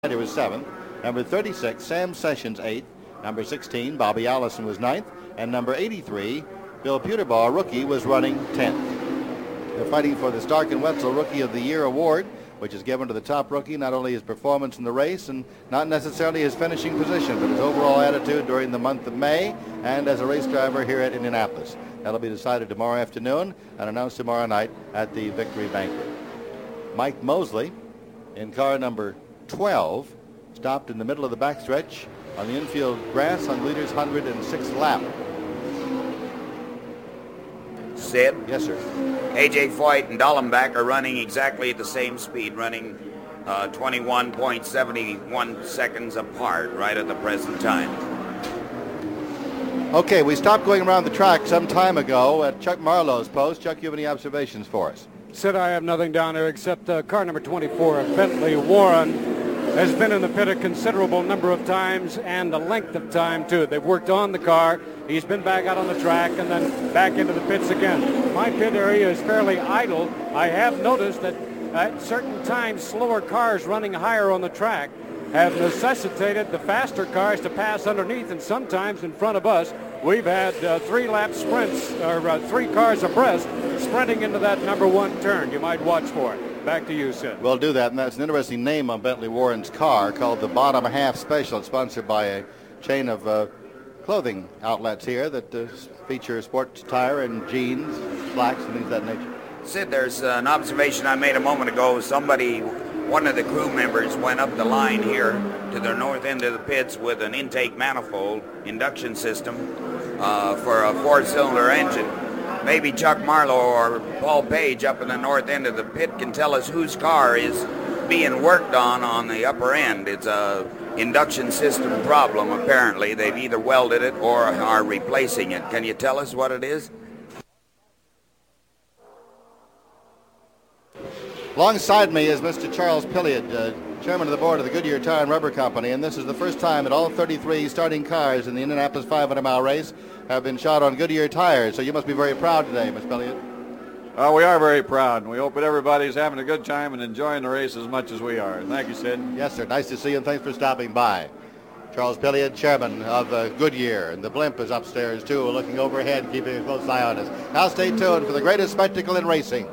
He was 7th. Number 36, Sam Sessions, 8th. Number 16, Bobby Allison, was 9th. And number 83, Bill Peterbaugh, rookie, was running 10th. They're fighting for the Stark and Wetzel Rookie of the Year award, which is given to the top rookie, not only his performance in the race and not necessarily his finishing position, but his overall attitude during the month of May and as a race driver here at Indianapolis. That'll be decided tomorrow afternoon and announced tomorrow night at the Victory Banquet. Mike Mosley in car number 12 stopped in the middle of the backstretch on the infield grass on leader's 106th lap. Sid? Yes, sir. A.J. Foyt and Dallenbach are running exactly at the same speed, running 21.71 seconds apart right at the present time. Okay, we stopped going around the track some time ago at Chuck Marlowe's post. Chuck, you have any observations for us? Sid, I have nothing down there except car number 24, Bentley Warren, has been in the pit a considerable number of times and a length of time, too. They've worked on the car. He's been back out on the track and then back into the pits again. My pit area is fairly idle. I have noticed that at certain times, slower cars running higher on the track have necessitated the faster cars to pass underneath, and sometimes in front of us, we've had 3-lap sprints, or 3 cars abreast, sprinting into that number 1 turn. You might watch for it. Back to you, Sid. We'll do that, and that's an interesting name on Bentley Warren's car called the Bottom Half Special. It's sponsored by a chain of clothing outlets here that feature sports attire and jeans, slacks, and things of that nature. Sid, there's an observation I made a moment ago. One of the crew members went up the line here to the north end of the pits with an intake manifold induction system for a 4-cylinder engine. Maybe Chuck Marlowe or Paul Page up in the north end of the pit can tell us whose car is being worked on the upper end. It's a induction system problem, apparently. They've either welded it or are replacing it. Can you tell us what it is? Alongside me is Mr. Charles Pilliard, chairman of the board of the Goodyear Tire and Rubber Company, and this is the first time that all 33 starting cars in the Indianapolis 500-mile race have been shot on Goodyear tires. So you must be very proud today, Mr. Pilliard. We are very proud, and we hope that everybody's having a good time and enjoying the race as much as we are. Thank you, Sid. Yes, sir. Nice to see you, and thanks for stopping by. Charles Pilliard, chairman of Goodyear, and the blimp is upstairs, too, looking overhead, keeping a close eye on us. Now stay tuned for the greatest spectacle in racing.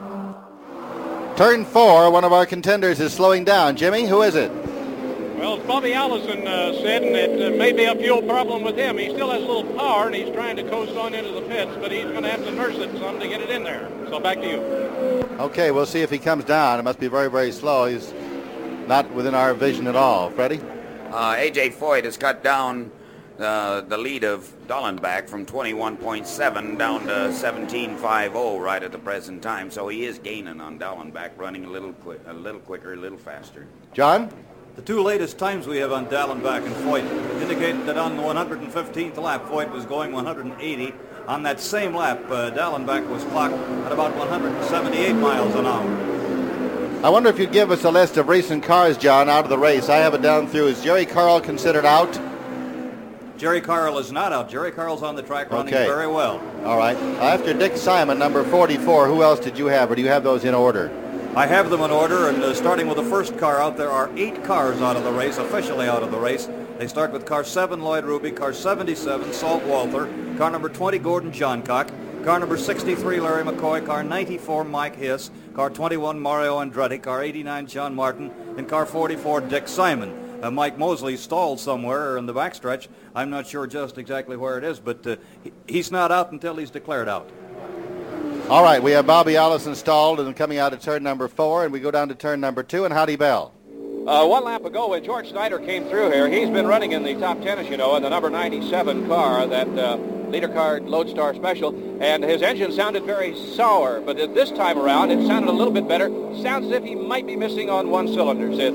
Turn 4, one of our contenders is slowing down. Jimmy, who is it? Well, it's Bobby Allison, Sid, and it may be a fuel problem with him. He still has a little power, and he's trying to coast on into the pits, but he's going to have to nurse it some to get it in there. So back to you. Okay, we'll see if he comes down. It must be very, very slow. He's not within our vision at all. Freddie? A.J. Foyt has cut down the lead of Dallenbach from 21.7 down to 17.50 right at the present time. So he is gaining on Dallenbach, running a little quicker, a little faster. John? The 2 latest times we have on Dallenbach and Foyt indicate that on the 115th lap, Foyt was going 180. On that same lap, Dallenbach was clocked at about 178 miles an hour. I wonder if you'd give us a list of recent cars, John, out of the race. I have it down through. Is Jerry Carl considered out? Jerry Carl is not out. Jerry Carl's on the track running very well. All right. After Dick Simon, number 44, who else did you have, or do you have those in order? I have them in order, and starting with the first car out, there are 8 cars out of the race, officially out of the race. They start with car 7, Lloyd Ruby, car 77, Salt Walther, car number 20, Gordon Johncock, car number 63, Larry McCoy, car 94, Mike Hiss, car 21, Mario Andretti, car 89, John Martin, and car 44, Dick Simon. Mike Mosley stalled somewhere in the backstretch. I'm not sure just exactly where it is, but he's not out until he's declared out. All right, we have Bobby Allison stalled and coming out of turn number 4, and we go down to turn number 2, and Howdy Bell. 1 lap ago, when George Snyder came through here, he's been running in the top 10, as you know, in the number 97 car, that leader car Lodestar Special, and his engine sounded very sour, but this time around, it sounded a little bit better. Sounds as if he might be missing on 1 cylinder, Sid.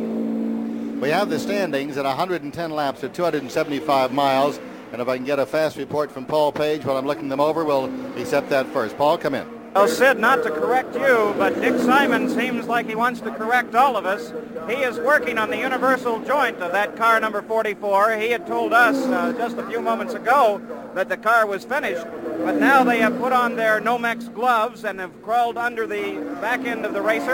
We have the standings at 110 laps at 275 miles. And if I can get a fast report from Paul Page while I'm looking them over, we'll accept that first. Paul, come in. Well, Sid, not to correct you, but Dick Simon seems like he wants to correct all of us. He is working on the universal joint of that car number 44. He had told us just a few moments ago that the car was finished, but now they have put on their Nomex gloves and have crawled under the back end of the racer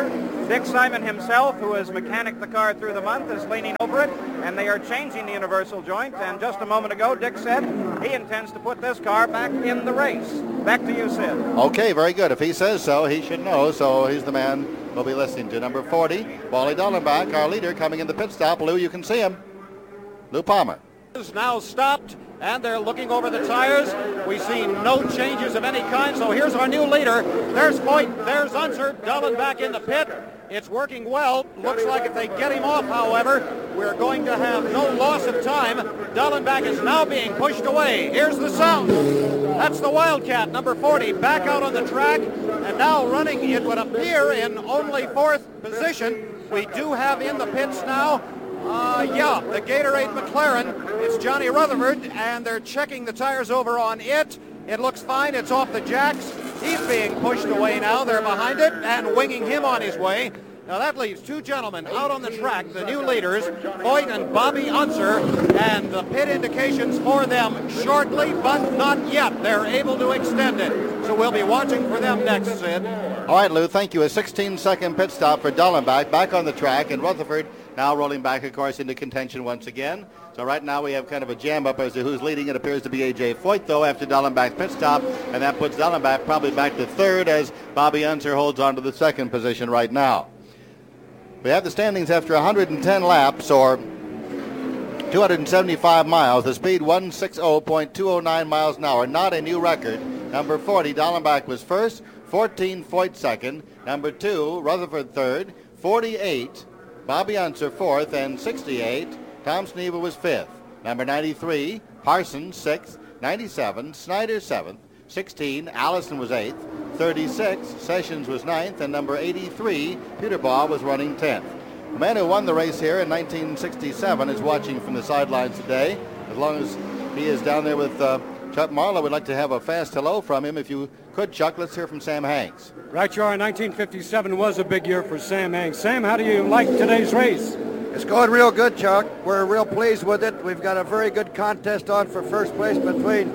Dick Simon himself, who has mechanicked the car through the month, is leaning over it, and they are changing the universal joint. And just a moment ago, Dick said he intends to put this car back in the race. Back to you, Sid. Okay, very good. If he says so, he should know. So he's the man we'll be listening to. Number 40, Wally Dallenbach, our leader, coming in the pit stop. Lou, you can see him. Lou Palmer. Is now stopped, and they're looking over the tires. We see no changes of any kind, so here's our new leader. There's Foyt, there's Unser, Dallenbach in the pit. It's working well. Looks like if they get him off, however, we're going to have no loss of time. Dallenbach is now being pushed away. Here's the sound. That's the Wildcat, number 40, back out on the track, and now running, it would appear, in only fourth position. We do have in the pits now, the Gatorade McLaren. It's Johnny Rutherford, and they're checking the tires over on it. It looks fine. It's off the jacks. He's being pushed away now. They're behind it and winging him on his way. Now that leaves two gentlemen out on the track, the new leaders, Foyt and Bobby Unser, and the pit indications for them shortly, but not yet. They're able to extend it. So we'll be watching for them next, Sid. All right, Lou, thank you. A 16-second pit stop for Dallenbach back on the track, and Rutherford now rolling back, of course, into contention once again. So right now we have kind of a jam up as to who's leading. It appears to be A.J. Foyt, though, after Dallenbach's pit stop, and that puts Dallenbach probably back to third as Bobby Unser holds on to the second position right now. We have the standings after 110 laps, or 275 miles. The speed 160.209 miles an hour, not a new record. Number 40, Dallenbach was first, 14, Foyt second. Number 2, Rutherford third, 48, Bobby Unser fourth, and 68, Tom Sneeva was fifth. Number 93, Parsons sixth, 97, Snyder seventh, 16, Allison was eighth, 36, Sessions was ninth, and number 83, Peterbaugh was running 10th. The man who won the race here in 1967 is watching from the sidelines today. As long as he is down there with Chuck Marlowe, we'd like to have a fast hello from him. If you could, Chuck, let's hear from Sam Hanks. Right, you are. 1957 was a big year for Sam Hanks. Sam, how do you like today's race? It's going real good, Chuck. We're real pleased with it. We've got a very good contest on for first place between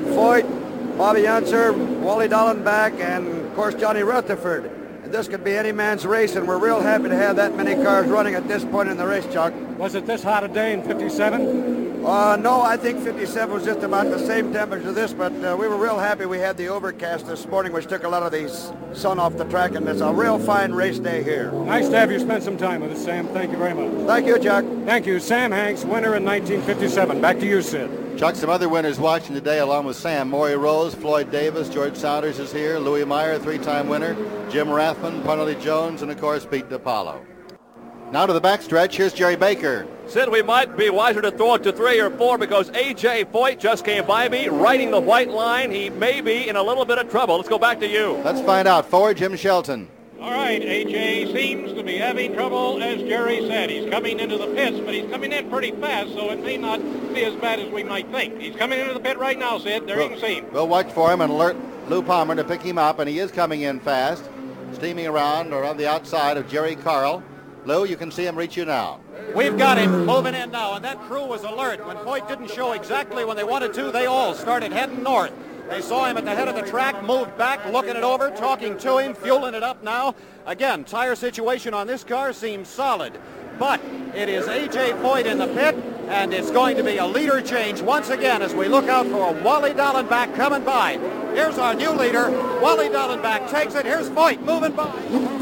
Foyt, Bobby Unser, Wally Dallenbach, and, of course, Johnny Rutherford. And this could be any man's race, and we're real happy to have that many cars running at this point in the race, Chuck. Was it this hot a day in 57? No, I think 57 was just about the same temperature as this, but we were real happy we had the overcast this morning, which took a lot of the sun off the track, and it's a real fine race day here. Nice to have you spend some time with us, Sam. Thank you very much. Thank you, Chuck. Thank you. Sam Hanks, winner in 1957. Back to you, Sid. Chuck, some other winners watching today along with Sam. Maury Rose, Floyd Davis, George Saunders is here, Louis Meyer, three-time winner, Jim Rathman, Punnelly Jones, and, of course, Pete DiPaolo. Now to the backstretch. Here's Jerry Baker. Sid, we might be wiser to throw it to 3 or 4 because A.J. Foyt just came by me, riding the white line. He may be in a little bit of trouble. Let's go back to you. Let's find out. Forward, Jim Shelton. All right, A.J. seems to be having trouble, as Jerry said. He's coming into the pits, but he's coming in pretty fast, so it may not be as bad as we might think. He's coming into the pit right now, Sid. There you can see him. We'll watch for him and alert Lou Palmer to pick him up, and he is coming in fast, steaming around the outside of Jerry Carl. Lou, you can see him reach you now. We've got him moving in now, and that crew was alert. When Foyt didn't show exactly when they wanted to, they all started heading north. They saw him at the head of the track, moved back, looking it over, talking to him, fueling it up now. Again, tire situation on this car seems solid. But it is A.J. Foyt in the pit, and it's going to be a leader change once again as we look out for Wally Dallenbach coming by. Here's our new leader. Wally Dallenbach takes it. Here's Foyt moving by.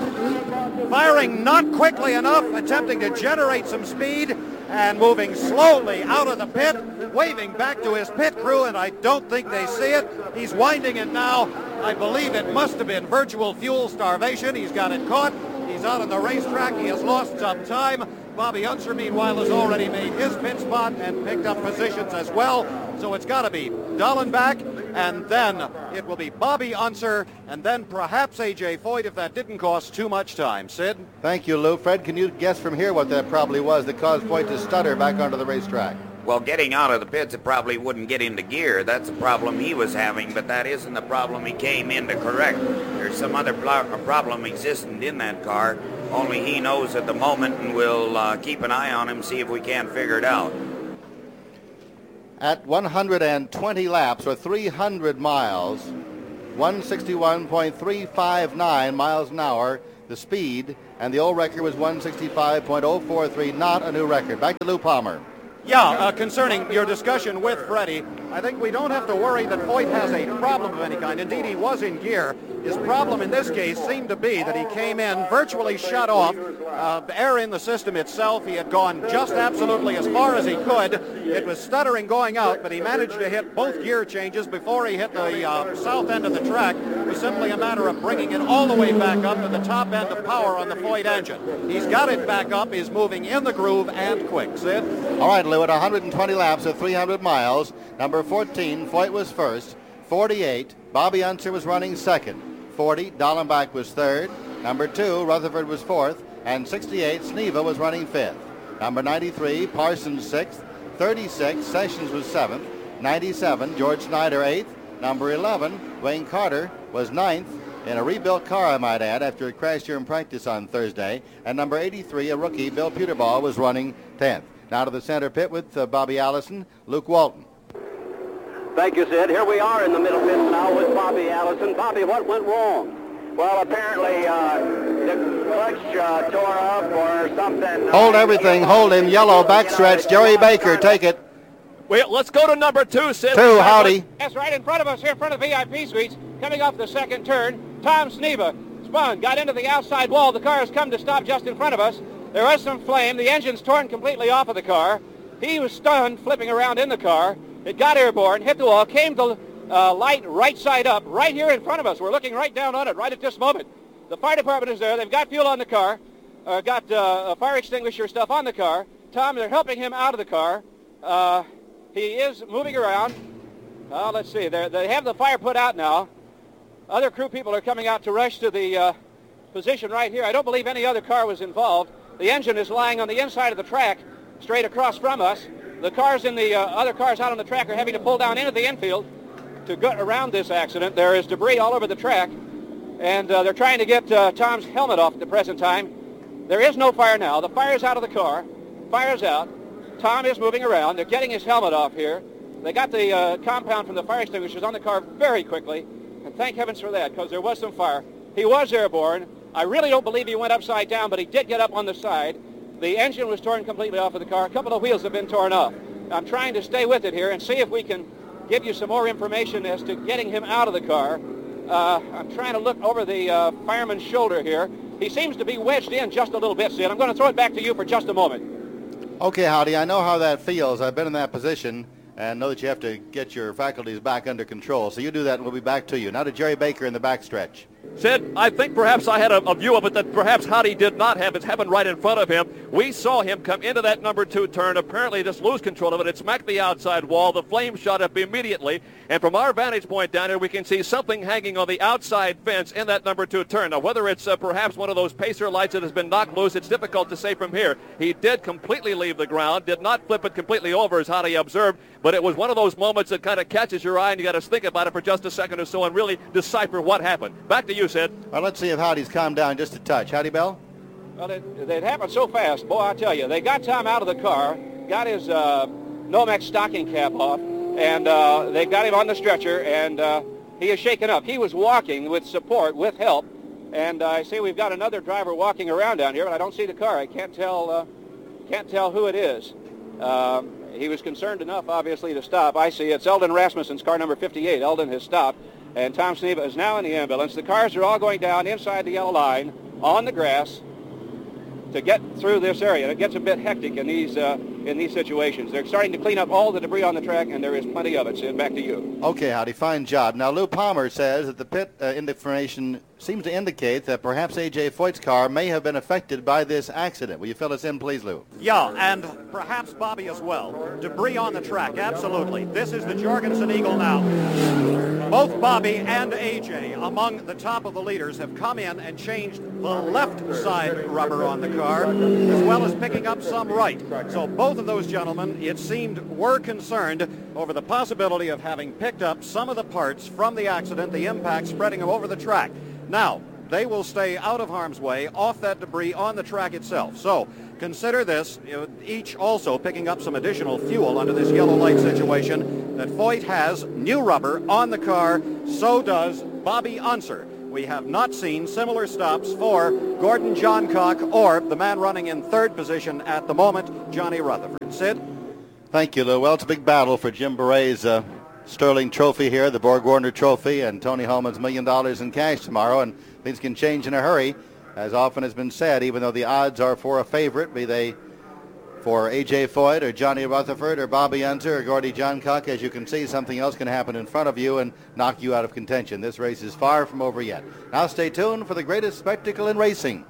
Firing not quickly enough, attempting to generate some speed, and moving slowly out of the pit, waving back to his pit crew, and I don't think they see it. He's winding it now. I believe it must have been virtual fuel starvation. He's got it caught. He's out on the racetrack. He has lost some time. Bobby Unser, meanwhile, has already made his pit spot and picked up positions as well. So it's got to be Dallenbach, and then it will be Bobby Unser, and then perhaps A.J. Foyt if that didn't cost too much time. Sid? Thank you, Lou. Fred, can you guess from here what that probably was that caused Foyt to stutter back onto the racetrack? Well, getting out of the pits, it probably wouldn't get into gear. That's a problem he was having, but that isn't the problem he came in to correct. There's some other problem existing in that car. Only he knows at the moment, and we'll keep an eye on him, see if we can't figure it out. At 120 laps, or 300 miles, 161.359 miles an hour, the speed, and the old record was 165.043, not a new record. Back to Lou Palmer. Yeah, concerning your discussion with Freddie, I think we don't have to worry that Foyt has a problem of any kind. Indeed, he was in gear. His problem in this case seemed to be that he came in virtually shut off, air in the system itself. He had gone just absolutely as far as he could. It was stuttering going out, but he managed to hit both gear changes before he hit the south end of the track. It was simply a matter of bringing it all the way back up to the top end of power on the Foyt engine. He's got it back up, is moving in the groove and quick. Sid? All right, Lou, at 120 laps of 300 miles, number 14, Foyt was first. 48, Bobby Unser was running second. 40, Dallenbach was third. Number 2, Rutherford was fourth. And 68, Sneva was running fifth. Number 93, Parsons sixth. 36, Sessions was seventh. 97, George Snyder eighth. Number 11, Wayne Carter was ninth in a rebuilt car, I might add, after it crashed here in practice on Thursday. And number 83, a rookie, Bill Puterball, was running 10th. Now to the center pit with Bobby Allison, Luke Walton. Thank you, Sid. Here we are in the middle pit now with Bobby Allison. Bobby, what went wrong? Well, apparently the clutch tore up or something. Hold everything. Hold him. Yellow backstretch. Jerry Baker, take it. Well, let's go to number 2, Sid. 2, howdy. That's right in front of us here in front of the VIP suites. Coming off the second turn, Tom Sneva spun, got into the outside wall. The car has come to stop just in front of us. There was some flame. The engine's torn completely off of the car. He was stunned, flipping around in the car. It got airborne, hit the wall, came to light right side up, right here in front of us. We're looking right down on it right at this moment. The fire department is there. They've got fuel on the car, got fire extinguisher stuff on the car. Tom, they're helping him out of the car. He is moving around. Let's see. They have the fire put out now. Other crew people are coming out to rush to the position right here. I don't believe any other car was involved. The engine is lying on the inside of the track, straight across from us. The cars in the other cars out on the track are having to pull down into the infield to get around this accident. There is debris all over the track, and they're trying to get Tom's helmet off at the present time. There is no fire now. The fire's out of the car. Fire's out. Tom is moving around. They're getting his helmet off here. They got the compound from the fire extinguishers on the car very quickly, and thank heavens for that, because there was some fire. He was airborne. I really don't believe he went upside down, but he did get up on the side. The engine was torn completely off of the car. A couple of wheels have been torn off. I'm trying to stay with it here and see if we can give you some more information as to getting him out of the car. I'm trying to look over the fireman's shoulder here. He seems to be wedged in just a little bit, Sid. I'm going to throw it back to you for just a moment. Okay, Howdy, I know how that feels. I've been in that position and know that you have to get your faculties back under control. So you do that and we'll be back to you. Now to Jerry Baker in the backstretch. Sid, I think perhaps I had a view of it that perhaps Howdy did not have. It's happened right in front of him. We saw him come into that number 2 turn, apparently just lose control of it. It smacked the outside wall. The flame shot up immediately. And from our vantage point down here, we can see something hanging on the outside fence in that number 2 turn. Now, whether it's perhaps one of those pacer lights that has been knocked loose, it's difficult to say from here. He did completely leave the ground, did not flip it completely over as Howdy observed, but it was one of those moments that kind of catches your eye and you got to think about it for just a second or so and really decipher what happened. Back to you, Sid. Well, let's see if Howdy's calmed down just a touch. Howdy, Bell? Well, it happened so fast. Boy, I tell you, they got Tom out of the car, got his Nomex stocking cap off, and they got him on the stretcher, and he is shaken up. He was walking with support, with help, and I see we've got another driver walking around down here, but I don't see the car. I can't tell who it is. He was concerned enough, obviously, to stop. I see it's Eldon Rasmussen's car, number 58. Eldon has stopped, and Tom Sneva is now in the ambulance. The cars are all going down inside the yellow line on the grass to get through this area. It gets a bit hectic in these situations. They're starting to clean up all the debris on the track, and there is plenty of it. Sid, back to you. Okay, Howdy, fine job. Now, Lou Palmer says that the pit information seems to indicate that perhaps A.J. Foyt's car may have been affected by this accident. Will you fill us in, please, Lou? Yeah, and perhaps Bobby as well. Debris on the track, absolutely. This is the Jorgensen Eagle now. Both Bobby and A.J., among the top of the leaders, have come in and changed the left side rubber on the car, as well as picking up some right. So both of those gentlemen, it seemed, were concerned over the possibility of having picked up some of the parts from the accident, the impact spreading them over the track. Now, they will stay out of harm's way, off that debris on the track itself. So consider this, each also picking up some additional fuel under this yellow light situation, that Foyt has new rubber on the car. So does Bobby Unser. we have not seen similar stops for Gordon Johncock or the man running in third position at the moment, Johnny Rutherford. Sid? Thank you, Lou. Well, it's a big battle for Jim Beret's Sterling Trophy here, the Borg Warner Trophy, and Tony Holman's $1 million in cash tomorrow, and things can change in a hurry, as often has been said, even though the odds are for a favorite, be they for A.J. Foyt or Johnny Rutherford or Bobby Unser or Gordy Johncock. As you can see, something else can happen in front of you and knock you out of contention. This race is far from over yet. Now stay tuned for the greatest spectacle in racing.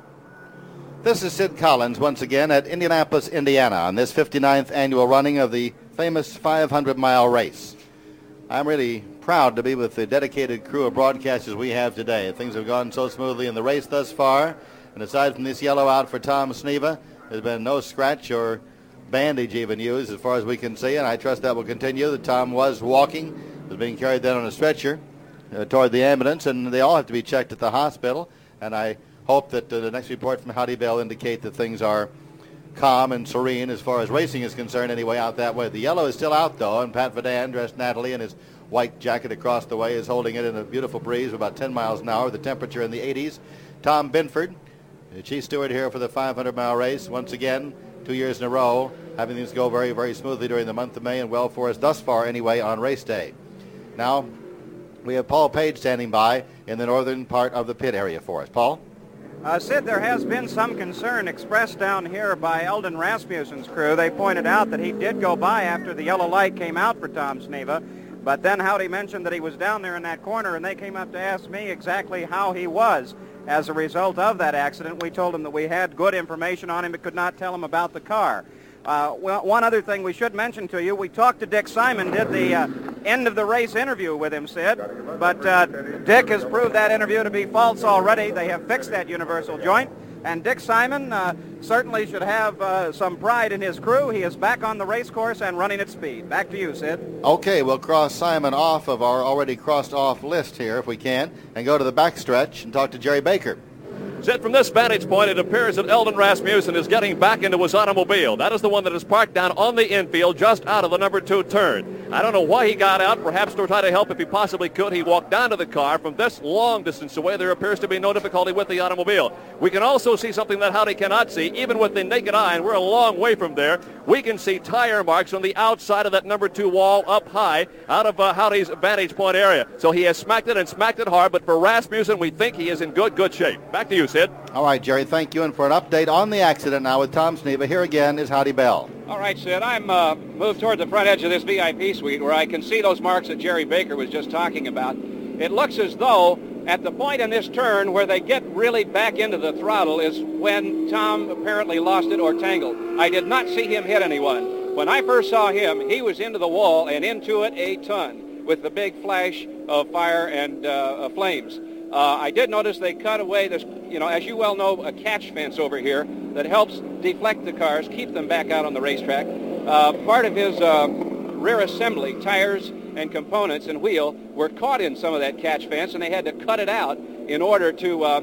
This is Sid Collins once again at Indianapolis, Indiana, on this 59th annual running of the famous 500-mile race. I'm really proud to be with the dedicated crew of broadcasters we have today. Things have gone so smoothly in the race thus far, and aside from this yellow out for Tom Sneva, there's been no scratch or bandage even used as far as we can see, and I trust that will continue. That Tom was walking, was being carried then on a stretcher toward the ambulance, and they all have to be checked at the hospital, and I hope that the next report from Howdy Bell indicate that things are calm and serene as far as racing is concerned anyway out that way. The yellow is still out, though, and Pat Vadan, dressed Natalie in his white jacket across the way, is holding it in a beautiful breeze of about 10 miles an hour, the temperature in the 80s. Tom Binford, the chief steward here for the 500-mile race, once again, 2 years in a row, having things go very, very smoothly during the month of May, and well for us thus far anyway on race day. Now, we have Paul Page standing by in the northern part of the pit area for us. Paul? Sid, there has been some concern expressed down here by Eldon Rasmussen's crew. They pointed out that he did go by after the yellow light came out for Tom Sneva, but then Howdy mentioned that he was down there in that corner, and they came up to ask me exactly how he was as a result of that accident. We told him that we had good information on him but could not tell him about the car. Well, one other thing we should mention to you, we talked to Dick Simon, did the end of the race interview with him, Sid, but Dick has proved that interview to be false already. They have fixed that universal joint, and Dick Simon certainly should have some pride in his crew. He is back on the race course and running at speed. Back to you, Sid. Okay, we'll cross Simon off of our already crossed off list here if we can, and go to the backstretch and talk to Jerry Baker. Sid, from this vantage point, it appears that Eldon Rasmussen is getting back into his automobile. That is the one that is parked down on the infield just out of the number 2 turn. I don't know why he got out, perhaps to try to help if he possibly could. He walked down to the car. From this long distance away, there appears to be no difficulty with the automobile. We can also see something that Howdy cannot see, even with the naked eye, and we're a long way from there. We can see tire marks on the outside of that number 2 wall up high out of Howdy's vantage point area. So he has smacked it and smacked it hard, but for Rasmussen, we think he is in good shape. Back to you, Sid. All right, Jerry, thank you. And for an update on the accident now with Tom Sneva, here again is Howdy Bell. All right, Sid, I'm moved toward the front edge of this VIP suite where I can see those marks that Jerry Baker was just talking about. It looks as though at the point in this turn where they get really back into the throttle is when Tom apparently lost it or tangled. I did not see him hit anyone. When I first saw him, he was into the wall and into it a ton with the big flash of fire and flames. I did notice they cut away this, as you well know, a catch fence over here that helps deflect the cars, keep them back out on the racetrack. Part of his rear assembly, tires and components and wheel, were caught in some of that catch fence, and they had to cut it out in order to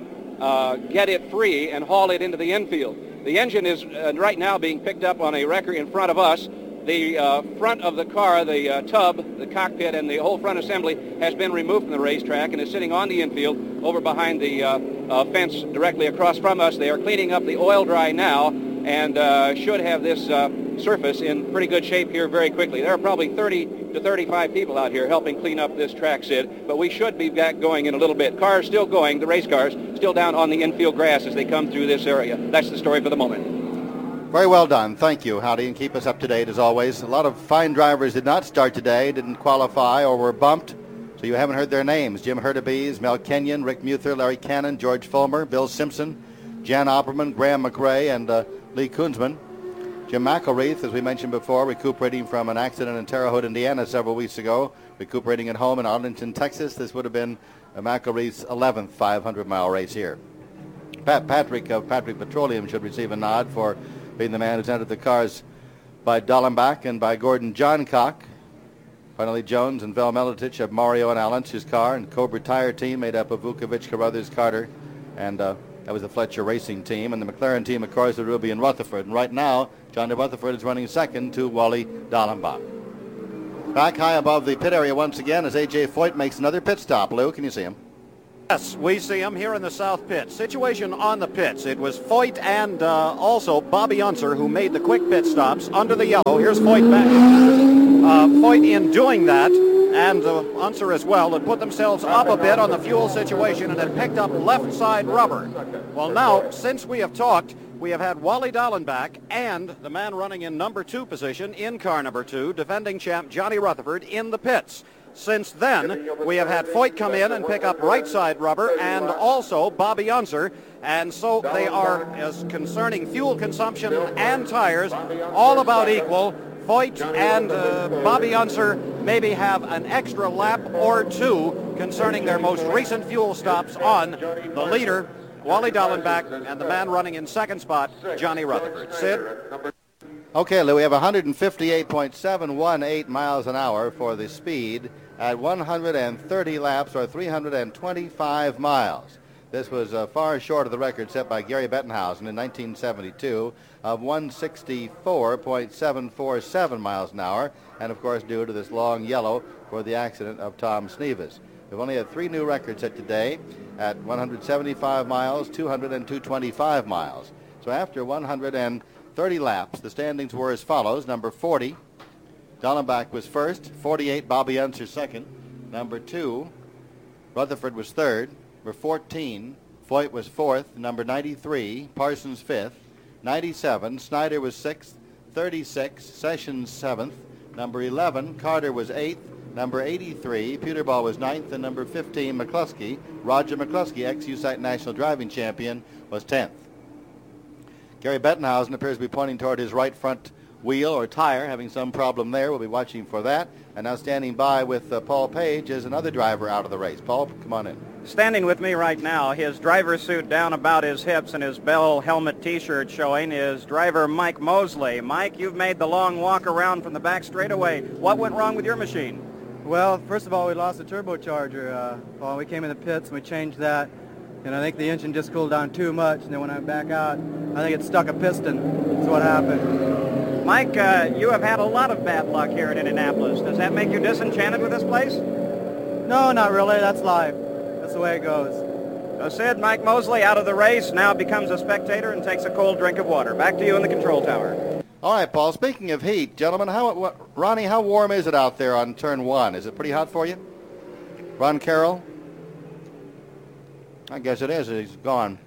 get it free and haul it into the infield. The engine is right now being picked up on a wrecker in front of us. The front of the car, the tub, the cockpit, and the whole front assembly has been removed from the racetrack and is sitting on the infield over behind the fence directly across from us. They are cleaning up the oil dry now and should have this surface in pretty good shape here very quickly. There are probably 30 to 35 people out here helping clean up this track, Sid, but we should be back going in a little bit. Cars still going, the race cars, still down on the infield grass as they come through this area. That's the story for the moment. Very well done. Thank you, Howdy, and keep us up to date as always. A lot of fine drivers did not start today, didn't qualify, or were bumped, so you haven't heard their names. Jim Hurtubise, Mel Kenyon, Rick Muther, Larry Cannon, George Fulmer, Bill Simpson, Jan Opperman, Graham McRae, and Lee Kunzman. Jim McElreath, as we mentioned before, recuperating from an accident in Terre Haute, Indiana several weeks ago, recuperating at home in Arlington, Texas. This would have been McElreath's 11th 500-mile race here. Patrick of Patrick Petroleum should receive a nod for being the man who's entered the cars by Dallenbach and by Gordon Johncock. Finally, Jones and Vel Miletich of Mario and Allen's car, and Cobra Tire team made up of Vukovic, Carruthers, Carter, and that was the Fletcher Racing team. And the McLaren team, of course, with Ruby and Rutherford. And right now, Johnny Rutherford is running second to Wally Dallenbach. Back high above the pit area once again as A.J. Foyt makes another pit stop. Lou, can you see him? Yes, we see him here in the south pit. Situation on the pits. It was Foyt and also Bobby Unser who made the quick pit stops under the yellow. Here's Foyt back. Foyt in doing that, and Unser as well, had put themselves up a bit on the fuel situation and had picked up left side rubber. Well, now, since we have talked, we have had Wally Dallenbach and the man running in number 2 position in car number 2, defending champ Johnny Rutherford, in the pits. Since then, we have had Foyt come in and pick up right side rubber, and also Bobby Unser. And so they are, as concerning fuel consumption and tires, all about equal. Foyt and Bobby Unser maybe have an extra lap or 2 concerning their most recent fuel stops on the leader, Wally Dallenbach, and the man running in second spot, Johnny Rutherford. Sid? Okay, Lou, we have 158.718 miles an hour for the speed at 130 laps, or 325 miles. This was far short of the record set by Gary Bettenhausen in 1972 of 164.747 miles an hour, and of course due to this long yellow for the accident of Tom Snevis. We've only had 3 new records set today at 175 miles, 200, and 225 miles. So after 130 laps, the standings were as follows. Number 40, Dallenbach was first. 48, Bobby Unser second. Number 2, Rutherford was third. Number 14, Foyt was fourth. Number 93, Parsons fifth. 97, Snyder was sixth. 36, Sessions seventh. Number 11, Carter was eighth. Number 83, Peterball was ninth. And number 15, McCluskey, Roger McCluskey, ex-USAC national driving champion, was 10th. Gary Bettenhausen appears to be pointing toward his right front wheel or tire, having some problem there. We'll be watching for that. And now standing by with Paul Page is another driver out of the race. Paul, come on in. Standing with me right now, his driver's suit down about his hips and his Bell helmet T-shirt showing, is driver Mike Mosley. Mike, you've made the long walk around from the back straightaway. What went wrong with your machine? Well, first of all, we lost the turbocharger. Well, we came in the pits and we changed that. And I think the engine just cooled down too much. And then when I went back out, I think it stuck a piston. That's what happened. Mike, you have had a lot of bad luck here in Indianapolis. Does that make you disenchanted with this place? No, not really. That's life. That's the way it goes. So Sid, Mike Mosley out of the race, now becomes a spectator and takes a cold drink of water. Back to you in the control tower. All right, Paul, speaking of heat, gentlemen, Ronnie, how warm is it out there on turn 1? Is it pretty hot for you? Ron Carroll? I guess it is. He's gone.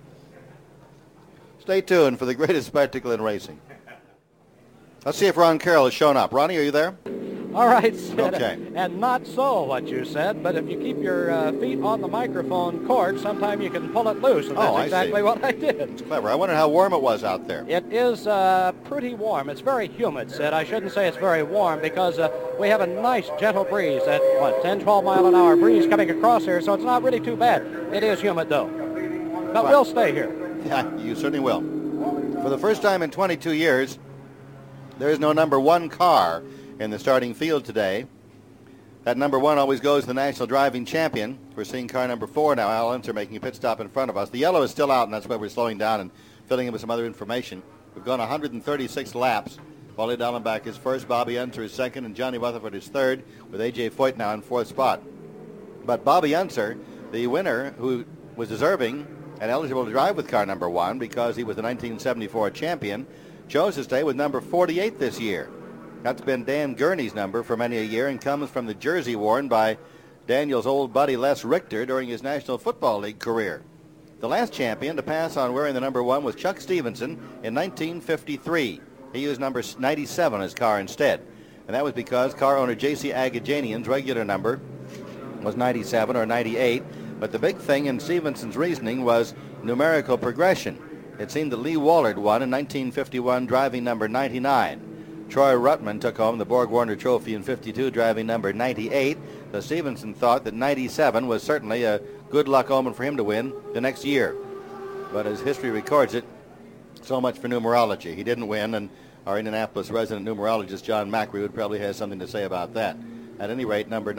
Stay tuned for the greatest spectacle in racing. Let's see if Ron Carroll has shown up. Ronnie, are you there? All right, Sid. Okay. And not so what you said, but if you keep your feet on the microphone cord, sometime you can pull it loose, and that's exactly what I did. It's clever. I wonder how warm it was out there. It is pretty warm. It's very humid, Sid. I shouldn't say it's very warm because we have a nice gentle breeze at, 10, 12 mile an hour breeze coming across here, so it's not really too bad. It is humid, though. But we'll stay here. Yeah, you certainly will. For the first time in 22 years, there is no number 1 car in the starting field today. That number 1 always goes to the national driving champion. We're seeing car number 4 now. Al Unser making a pit stop in front of us. The yellow is still out, and that's why we're slowing down and filling in with some other information. We've gone 136 laps. Wally Dallenbach is first, Bobby Unser is second, and Johnny Rutherford is third, with A.J. Foyt now in fourth spot. But Bobby Unser, the winner, who was deserving and eligible to drive with car number 1 because he was the 1974 champion, chose to stay with number 48 this year. That's been Dan Gurney's number for many a year and comes from the jersey worn by Daniel's old buddy Les Richter during his National Football League career. The last champion to pass on wearing the number 1 was Chuck Stevenson in 1953. He used number 97 on his car instead. And that was because car owner J.C. Agajanian's regular number was 97 or 98. But the big thing in Stevenson's reasoning was numerical progression. It seemed that Lee Wallard won in 1951 driving number 99. Troy Ruttman took home the Borg-Warner Trophy in 52 driving number 98. So Stevenson thought that 97 was certainly a good luck omen for him to win the next year. But as history records it, so much for numerology. He didn't win, and our Indianapolis resident numerologist John Macri probably has something to say about that. At any rate, number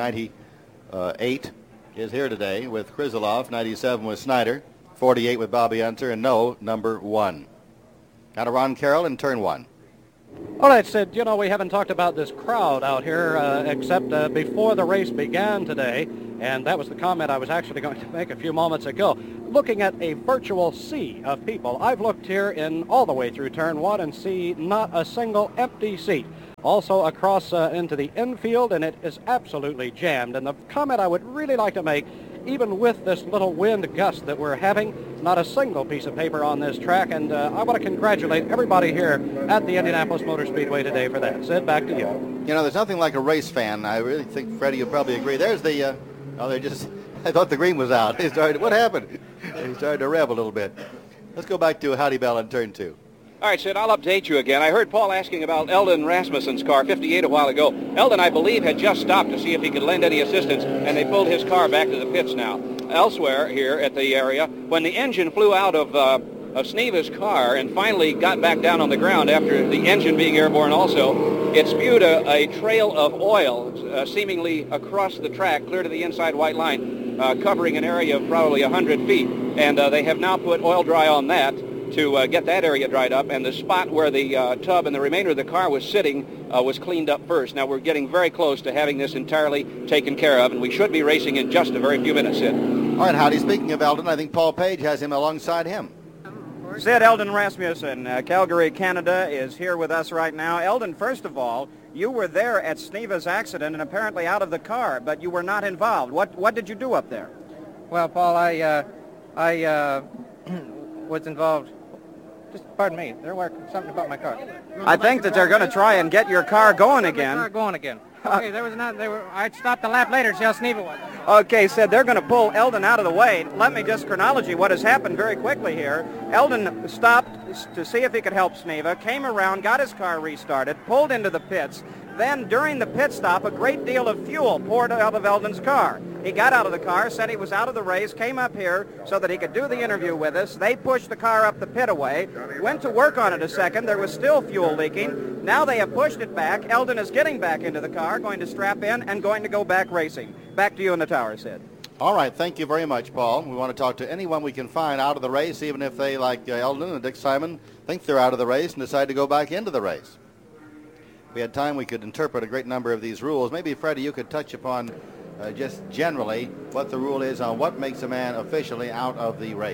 98 is here today with Krisilov, 97 with Snyder, 48 with Bobby Unser, and no number 1. Now to Ron Carroll in turn 1. All right, Sid, you know, we haven't talked about this crowd out here except before the race began today, and that was the comment I was actually going to make a few moments ago. Looking at a virtual sea of people, I've looked here in all the way through Turn 1 and see not a single empty seat. Also across into the infield, and it is absolutely jammed. And the comment I would really like to make, even with this little wind gust that we're having, not a single piece of paper on this track, and I want to congratulate everybody here at the Indianapolis Motor Speedway today for that. Sid, back to you. You know, there's nothing like a race fan. I really think, Freddie, you'll probably agree. There's the, I thought the green was out. What happened? He started to rev a little bit. Let's go back to Howdy Bell in Turn 2. All right, Sid, I'll update you again. I heard Paul asking about Eldon Rasmussen's car, 58, a while ago. Eldon, I believe, had just stopped to see if he could lend any assistance, and they pulled his car back to the pits now. Elsewhere here at the area, when the engine flew out of Sneva's car and finally got back down on the ground after the engine being airborne also, it spewed a trail of oil seemingly across the track, clear to the inside white line, covering an area of probably 100 feet. And they have now put oil dry on that to get that area dried up, and the spot where the tub and the remainder of the car was sitting was cleaned up first. Now we're getting very close to having this entirely taken care of, and we should be racing in just a very few minutes, Sid. All right, Howdy, speaking of Eldon, I think Paul Page has him alongside him. Sid, Eldon Rasmussen, Calgary, Canada, is here with us right now. Eldon, first of all, you were there at Sneva's accident and apparently out of the car, but you were not involved. What did you do up there? Well, Paul, I was involved. Just pardon me. They're working something about my car. I think that they're going to try and get your car going again. Car going again. Okay, there was not. I'd stopped the lap later to see how Sneva was. Okay, Sid, they're going to pull Eldon out of the way. Let me just chronology what has happened very quickly here. Eldon stopped to see if he could help Sneva, came around, got his car restarted, pulled into the pits. Then, during the pit stop, a great deal of fuel poured out of Eldon's car. He got out of the car, said he was out of the race, came up here so that he could do the interview with us. They pushed the car up the pit away, went to work on it a second. There was still fuel leaking. Now they have pushed it back. Eldon is getting back into the car, going to strap in, and going to go back racing. Back to you in the tower, Sid. All right, thank you very much, Paul. We want to talk to anyone we can find out of the race, even if they, like Eldon and Dick Simon, think they're out of the race and decide to go back into the race. If we had time, we could interpret a great number of these rules. Maybe, Freddie, you could touch upon just generally what the rule is on what makes a man officially out of the race.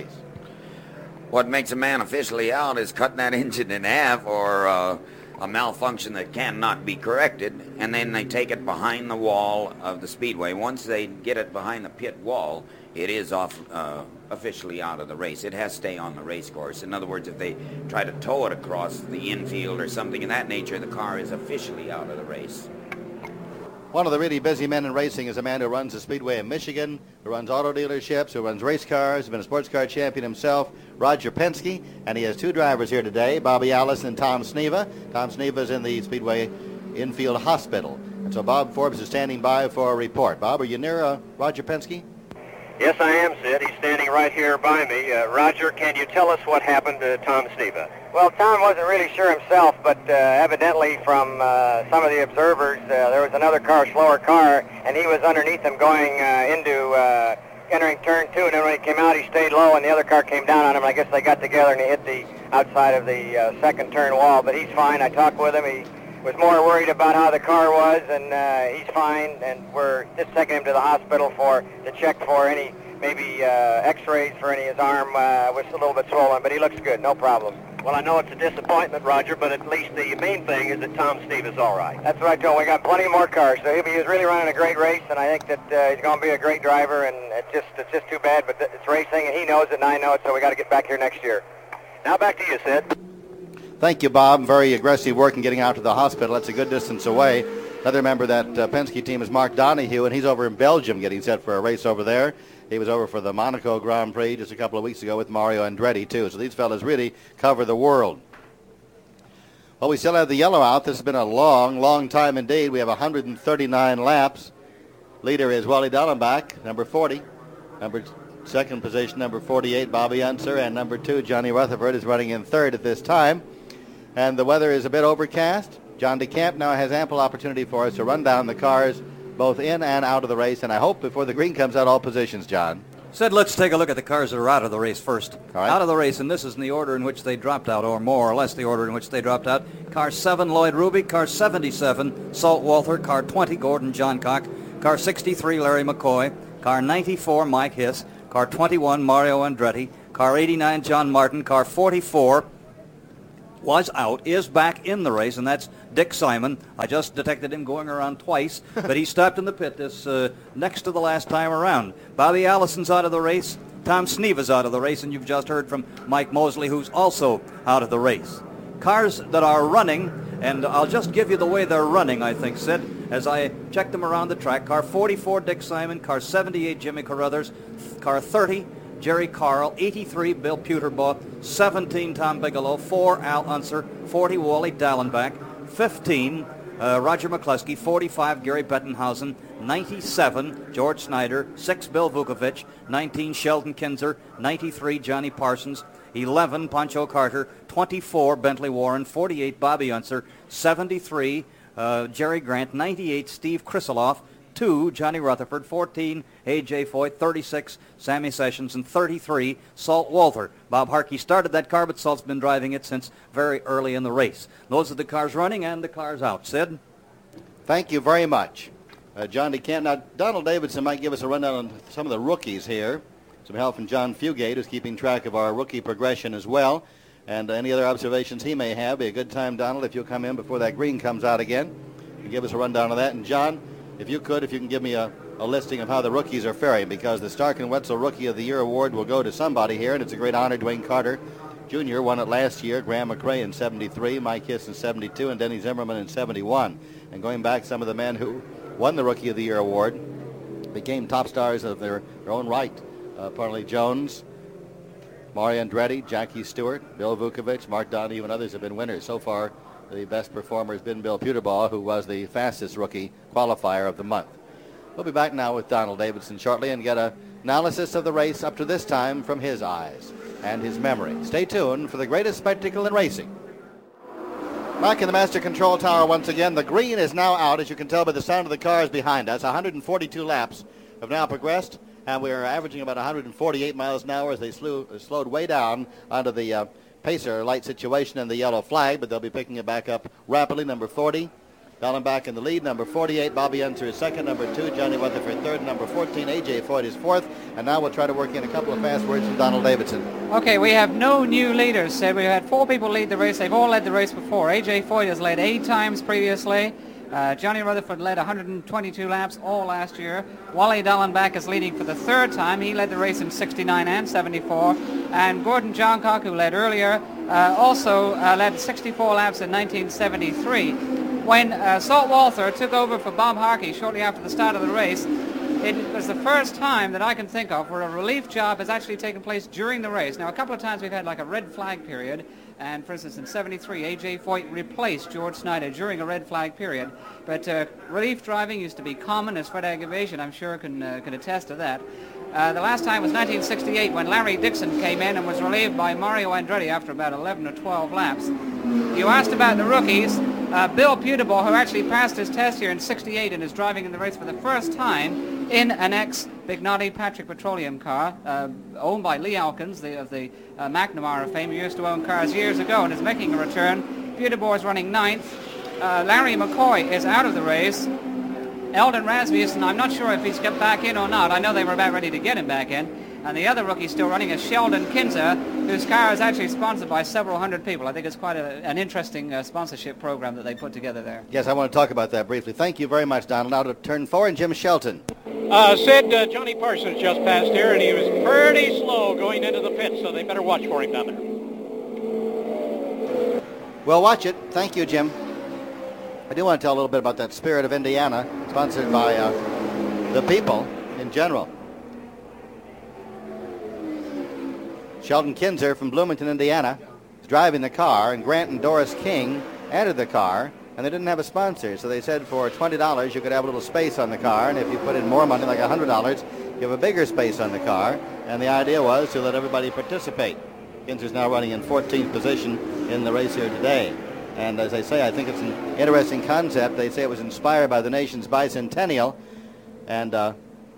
What makes a man officially out is cutting that engine in half or a malfunction that cannot be corrected, and then they take it behind the wall of the speedway. Once they get it behind the pit wall, it is officially out of the race. It has to stay on the race course. In other words, if they try to tow it across the infield or something of that nature, the car is officially out of the race. One of the really busy men in racing is a man who runs the Speedway in Michigan, who runs auto dealerships, who runs race cars, has been a sports car champion himself, Roger Penske, and he has two drivers here today, Bobby Allison and Tom Sneva. Tom Sneva is in the Speedway infield hospital. And so Bob Forbes is standing by for a report. Bob, are you near Roger Penske? Yes, I am, Sid. He's standing right here by me. Roger, can you tell us what happened to Tom Sneva? Well, Tom wasn't really sure himself, but evidently from some of the observers, there was another car, slower car, and he was underneath him going entering turn 2, and then when he came out, he stayed low, and the other car came down on him, and I guess they got together, and he hit the outside of the second turn wall, but he's fine. I talked with him. He was more worried about how the car was, and he's fine, and we're just taking him to the hospital to check for any maybe x-rays for any. His arm was a little bit swollen, but he looks good, no problem. Well, I know it's a disappointment, Roger, but at least the main thing is that Tom Sneva's all right. That's what I told him. We got plenty more cars, so he was really running a great race, and I think that he's going to be a great driver, and it's just too bad, but it's racing, and he knows it, and I know it, so we got to get back here next year. Now back to you, Sid. Thank you, Bob. Very aggressive work in getting out to the hospital. That's a good distance away. Another member of that Penske team is Mark Donohue, and he's over in Belgium getting set for a race over there. He was over for the Monaco Grand Prix just a couple of weeks ago with Mario Andretti, too. So these fellas really cover the world. Well, we still have the yellow out. This has been a long, long time indeed. We have 139 laps. Leader is Wally Dallenbach, number 40. Second position, number 48, Bobby Unser, and number 2, Johnny Rutherford, is running in third at this time. And the weather is a bit overcast. John DeCamp now has ample opportunity for us to run down the cars both in and out of the race, and I hope before the green comes out all positions, John. Sid, let's take a look at the cars that are out of the race first. All right. Out of the race, and this is in the order in which they dropped out, or more or less the order in which they dropped out. Car 7, Lloyd Ruby. Car 77, Salt Walther. Car 20, Gordon Johncock. Car 63, Larry McCoy. Car 94, Mike Hiss. Car 21, Mario Andretti. Car 89, John Martin. Car 44 was out, is back in the race, and that's Dick Simon. I just detected him going around twice, but he stopped in the pit this next to the last time around. Bobby Allison's out of the race. Tom Sneeve is out of the race, and you've just heard from Mike Mosley, who's also out of the race. Cars that are running, and I'll just give you the way they're running, I think, Sid, as I check them around the track. Car 44, Dick Simon. Car 78, Jimmy Carruthers. Car 30, Jerry Carl. 83, Bill Puterbaugh. 17, Tom Bigelow. 4, Al Unser. 40, Wally Dallenbach. 15, Roger McCluskey. 45, Gary Bettenhausen. 97, George Snyder. 6, Bill Vukovich. 19, Sheldon Kinzer. 93, Johnny Parsons. 11, Pancho Carter. 24, Bentley Warren. 48, Bobby Unser. 73, Jerry Grant. 98, Steve Krisiloff. 2, Johnny Rutherford. 14, A.J. Foyt. 36, Sammy Sessions. And 33, Salt Walther. Bob Harkey started that car, but Salt's been driving it since very early in the race. Those are the cars running and the cars out. Sid? Thank you very much. John DeCamp. Now, Donald Davidson might give us a rundown on some of the rookies here. Some help from John Fugate, who's keeping track of our rookie progression as well. And any other observations he may have. Be a good time, Donald, if you'll come in before that green comes out again and give us a rundown of that. And John, if you can give me a listing of how the rookies are faring, because the Stark and Wetzel Rookie of the Year award will go to somebody here, and it's a great honor. Dwayne Carter Jr. won it last year, Graham McRae in 73, Mike Hiss in 72, and Denny Zimmerman in 71. And going back, some of the men who won the Rookie of the Year award became top stars of their own right. Parley Jones, Mario Andretti, Jackie Stewart, Bill Vukovich, Mark Donahue, and others have been winners. So far, the best performer has been Bill Puterbaugh, who was the fastest rookie qualifier of the month. We'll be back now with Donald Davidson shortly and get an analysis of the race up to this time from his eyes and his memory. Stay tuned for the greatest spectacle in racing. Back in the master control tower once again. The green is now out, as you can tell by the sound of the cars behind us. 142 laps have now progressed, and we're averaging about 148 miles an hour as they slowed way down onto the pacer light situation and the yellow flag, but they'll be picking it back up rapidly. Number 40, Dallenbach in the lead. Number 48, Bobby Unser is second. Number 2, Johnny Rutherford third. Number 14, A.J. Foyt is fourth. And now we'll try to work in a couple of fast words from Donald Davidson. Okay, we have no new leaders, Sid. We had 4 people lead the race. They've all led the race before. A.J. Foyt has led 8 times previously. Johnny Rutherford led 122 laps all last year. Wally Dallenbach is leading for the 3rd time. He led the race in 69 and 74. And Gordon Johncock, who led earlier, also led 64 laps in 1973. When Salt Walther took over for Bob Harkey shortly after the start of the race, it was the first time that I can think of where a relief job has actually taken place during the race. Now, a couple of times we've had like a red flag period, and for instance in 73, A.J. Foyt replaced George Snyder during a red flag period. But relief driving used to be common, as Fred Agavasian, I'm sure, can attest to that. The last time was 1968 when Larry Dixon came in and was relieved by Mario Andretti after about 11 or 12 laps. You asked about the rookies. Bill Puterbaugh, who actually passed his test here in 68 and is driving in the race for the first time in an ex-Bignotti Patrick Petroleum car owned by Lee Alkins, of the McNamara fame, who used to own cars years ago and is making a return. Puterbaugh is running 9th. Larry McCoy is out of the race. Eldon Rasmussen, I'm not sure if he's got back in or not. I know they were about ready to get him back in. And the other rookie still running is Sheldon Kinzer, whose car is actually sponsored by several hundred people. I think it's quite an interesting sponsorship program that they put together there. Yes, I want to talk about that briefly. Thank you very much, Donald. Now to turn 4 and Jim Shelton. Sid, Johnny Parsons just passed here, and he was pretty slow going into the pits, so they better watch for him down there. Well, watch it. Thank you, Jim. I do want to tell a little bit about that Spirit of Indiana, sponsored by the people in general. Sheldon Kinzer from Bloomington, Indiana, is driving the car, and Grant and Doris King entered the car, and they didn't have a sponsor, so they said for $20 you could have a little space on the car, and if you put in more money, like $100, you have a bigger space on the car, and the idea was to let everybody participate. Kinzer's now running in 14th position in the race here today. And as I say, I think it's an interesting concept. They say it was inspired by the nation's bicentennial, and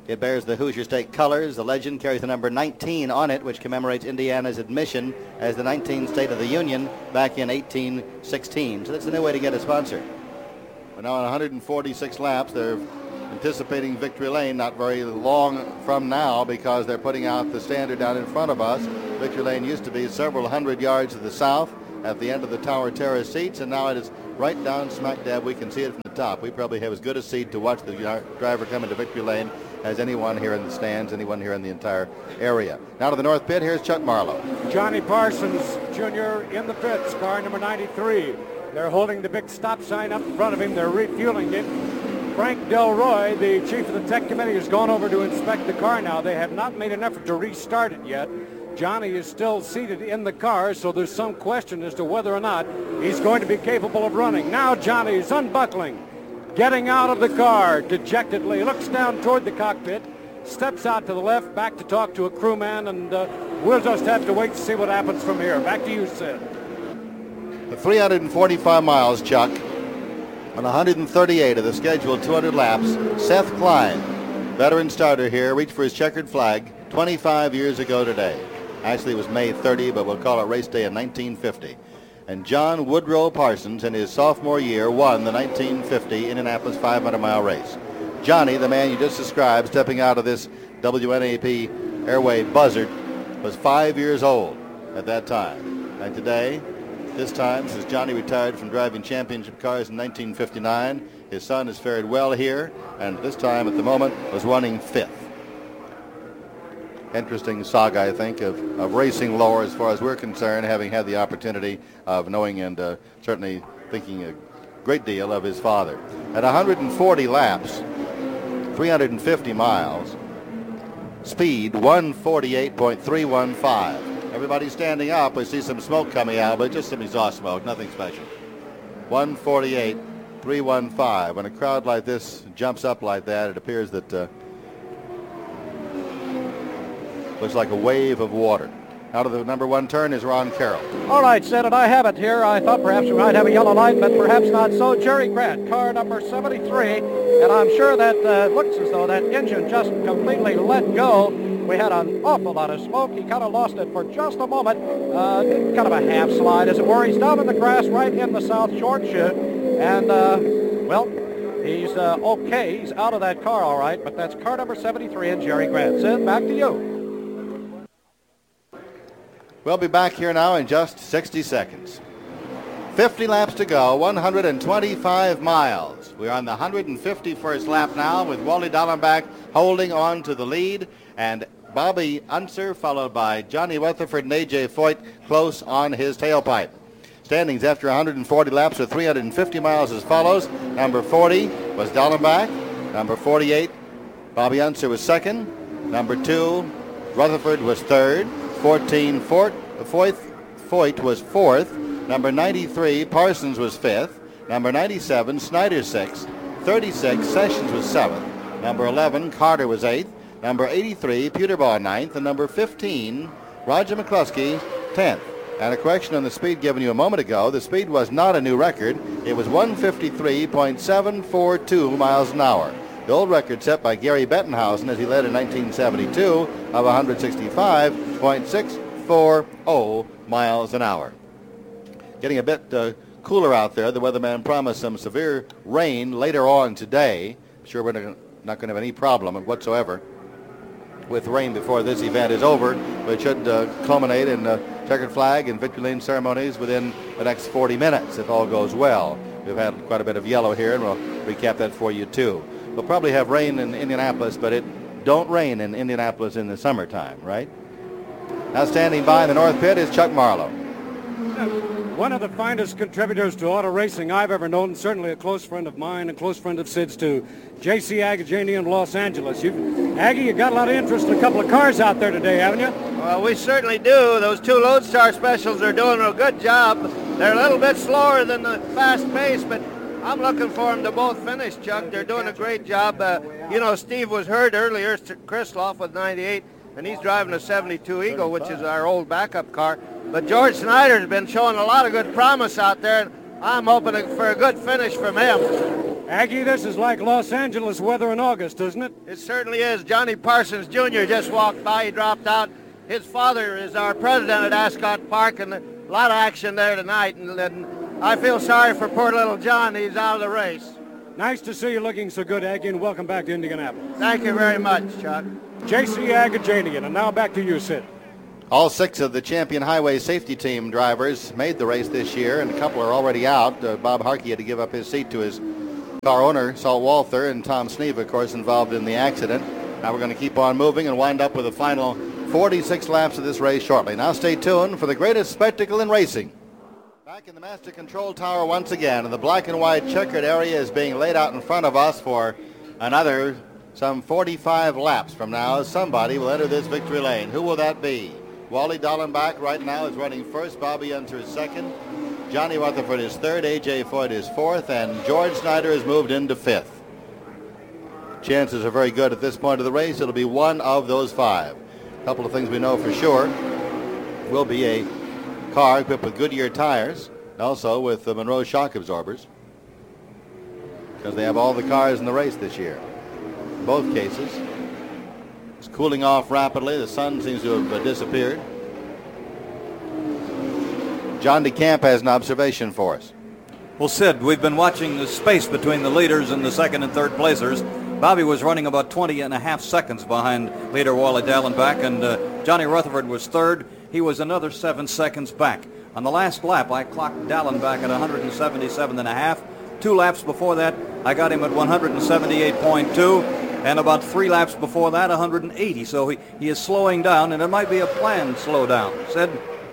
It bears the Hoosier State colors. The legend carries the number 19 on it, which commemorates Indiana's admission as the 19th state of the Union back in 1816. So that's a new way to get a sponsor. We're now on 146 laps. They're anticipating Victory Lane not very long from now because they're putting out the standard down in front of us. Victory Lane used to be several hundred yards to the south at the end of the Tower Terrace seats, and now it is right down smack dab. We can see it from the top. We probably have as good a seat to watch the driver come into Victory Lane as anyone here in the stands, anyone here in the entire area. Now to the north pit, here's Chuck Marlowe. Johnny Parsons Jr. in the pits, car number 93. They're holding the big stop sign up in front of him. They're refueling it. Frank Delroy, the chief of the tech committee, has gone over to inspect the car now. They have not made an effort to restart it yet. Johnny is still seated in the car, so there's some question as to whether or not he's going to be capable of running. Now Johnny is unbuckling, getting out of the car dejectedly, looks down toward the cockpit, steps out to the left, back to talk to a crewman, and we'll just have to wait to see what happens from here. Back to you, Sid. The 345 miles, Chuck, on 138 of the scheduled 200 laps. Seth Klein, veteran starter here, reached for his checkered flag 25 years ago today. Actually, it was May 30, but we'll call it race day in 1950. And John Woodrow Parsons, in his sophomore year, won the 1950 Indianapolis 500-mile race. Johnny, the man you just described, stepping out of this WNAP airway buzzard, was 5 years old at that time. And today, this time, since Johnny retired from driving championship cars in 1959, his son has fared well here, and this time, at the moment, was running fifth. Interesting saga, I think, of racing lower as far as we're concerned, having had the opportunity of knowing and certainly thinking a great deal of his father. At 140 laps, 350 miles, speed 148.315. Everybody's standing up. We see some smoke coming out, but just some exhaust smoke, nothing special. 148.315. When a crowd like this jumps up like that, it appears that looks like a wave of water. Out of the number one turn is Ron Carroll. All right, Sid, and I have it here. I thought perhaps we might have a yellow light, but perhaps not so. Jerry Grant, car number 73, and I'm sure that looks as though that engine just completely let go. We had an awful lot of smoke. He kind of lost it for just a moment. Kind of a half slide, as it were. He's down in the grass right in the south short chute, and, well, he's okay. He's out of that car all right, but that's car number 73 and Jerry Grant. Sid, back to you. We'll be back here now in just 60 seconds. 50 laps to go, 125 miles. We're on the 151st lap now with Wally Dallenbach holding on to the lead, and Bobby Unser followed by Johnny Rutherford and A.J. Foyt close on his tailpipe. Standings after 140 laps are 350 miles as follows. Number 40 was Dallenbach. Number 48, Bobby Unser was second. Number 2, Rutherford was third. 14, Foyt was fourth. Number 93, Parsons was fifth. Number 97, Snyder sixth. 36, Sessions was seventh. Number 11, Carter was eighth. Number 83, Peterbaugh ninth. And number 15, Roger McCluskey 10th. And a correction on the speed given you a moment ago. The speed was not a new record. It was 153.742 miles an hour. The old record set by Gary Bettenhausen as he led in 1972 of 165.640 miles an hour. Getting a bit cooler out there. The weatherman promised some severe rain later on today. I'm sure we're not going to have any problem whatsoever with rain before this event is over, but it should culminate in checkered flag and victory lane ceremonies within the next 40 minutes if all goes well. We've had quite a bit of yellow here, and we'll recap that for you too. We'll probably have rain in Indianapolis, but it don't rain in Indianapolis in the summertime, right? Now standing by in the north pit is Chuck Marlowe. One of the finest contributors to auto racing I've ever known, certainly a close friend of mine and close friend of Sid's too, J.C. Agajanian in Los Angeles. Aggie, you got a lot of interest in a couple of cars out there today, haven't you? Well, we certainly do. Those two Lodestar specials are doing a good job. They're a little bit slower than the fast pace, but I'm looking for them to both finish, Chuck. They're doing a great job. Steve was heard earlier, Krisloff with 98, and he's driving a 72 Eagle, which is our old backup car. But George Snyder's been showing a lot of good promise out there, and I'm hoping for a good finish from him. Aggie, this is like Los Angeles weather in August, isn't it? It certainly is. Johnny Parsons Jr. just walked by. He dropped out. His father is our president at Ascot Park, and a lot of action there tonight. And I feel sorry for poor little John. He's out of the race. Nice to see you looking so good, Aggie, and welcome back to Indianapolis. Thank you very much, Chuck. J.C. Agajanian, and now back to you, Sid. All 6 of the champion highway safety team drivers made the race this year, and a couple are already out. Bob Harkey had to give up his seat to his car owner, Salt Walther, and Tom Sneeve, of course, involved in the accident. Now we're going to keep on moving and wind up with the final 46 laps of this race shortly. Now stay tuned for the greatest spectacle in racing. Back in the master control tower once again, and the black and white checkered area is being laid out in front of us for another some 45 laps from now. Somebody will enter this victory lane. Who will that be? Wally Dallenbach right now is running first. Bobby Unser is second. Johnny Rutherford is third. A.J. Foyt is fourth. And George Snyder has moved into fifth. Chances are very good at this point of the race. It'll be one of those 5. A couple of things we know for sure. Will be a car equipped with Goodyear tires, also with the Monroe shock absorbers, because they have all the cars in the race this year. In both cases. It's cooling off rapidly. The sun seems to have disappeared. John DeCamp has an observation for us. Well, Sid, we've been watching the space between the leaders and the second and third placers. Bobby was running about 20 and a half seconds behind leader Wally Dallenbach, and Johnny Rutherford was third. He was another 7 seconds back. On the last lap, I clocked Dallenbach at 177 and a half. 2 laps before that, I got him at 178.2, and about 3 laps before that, 180. So he is slowing down, and it might be a planned slowdown. Sid?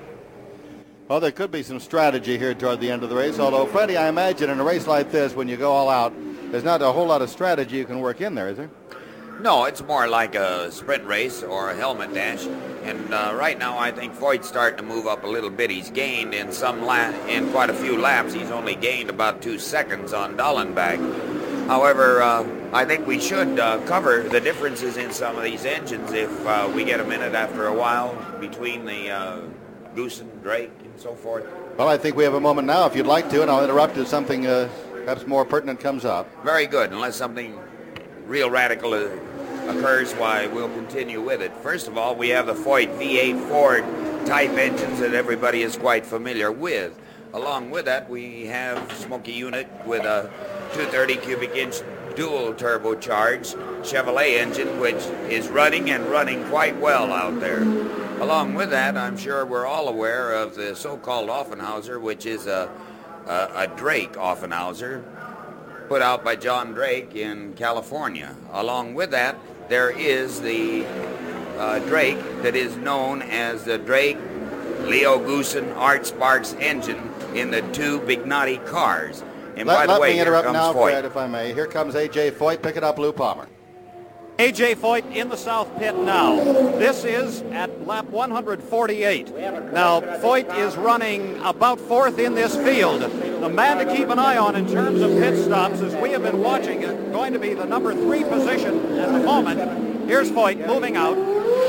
Well, there could be some strategy here toward the end of the race, although, Freddie, I imagine in a race like this, when you go all out, there's not a whole lot of strategy you can work in there, is there? No, it's more like a sprint race or a helmet dash. And right now, I think Foyt's starting to move up a little bit. He's gained in quite a few laps. He's only gained about 2 seconds on Dallenbach. However, I think we should cover the differences in some of these engines if we get a minute after a while between the Goosen, Drake, and so forth. Well, I think we have a moment now if you'd like to, and I'll interrupt if something perhaps more pertinent comes up. Very good. Unless something real radical occurs, why we'll continue with it. First of all, we have the Foyt V8 Ford type engines that everybody is quite familiar with. Along with that, we have Smoky unit with a 230 cubic inch dual turbocharged Chevrolet engine, which is running and running quite well out there. Along with that, I'm sure we're all aware of the so-called Offenhauser, which is a Drake Offenhauser put out by John Drake in California. Along with that, there is the Drake that is known as the Drake Leo Goosen Art Sparks engine in the 2 Bignati cars. And by the way, let me interrupt now, Foyt. Fred, if I may. Here comes A.J. Foyt picking up Lou Palmer. A.J. Foyt in the south pit now. This is at lap 148. Now, Foyt is running about 4th in this field. The man to keep an eye on in terms of pit stops, as we have been watching, is going to be the number 3 position at the moment. Here's Foyt moving out.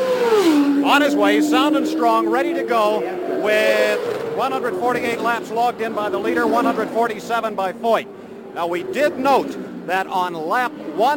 On his way, sound and strong, ready to go with 148 laps logged in by the leader, 147 by Foyt. Now, we did note that on lap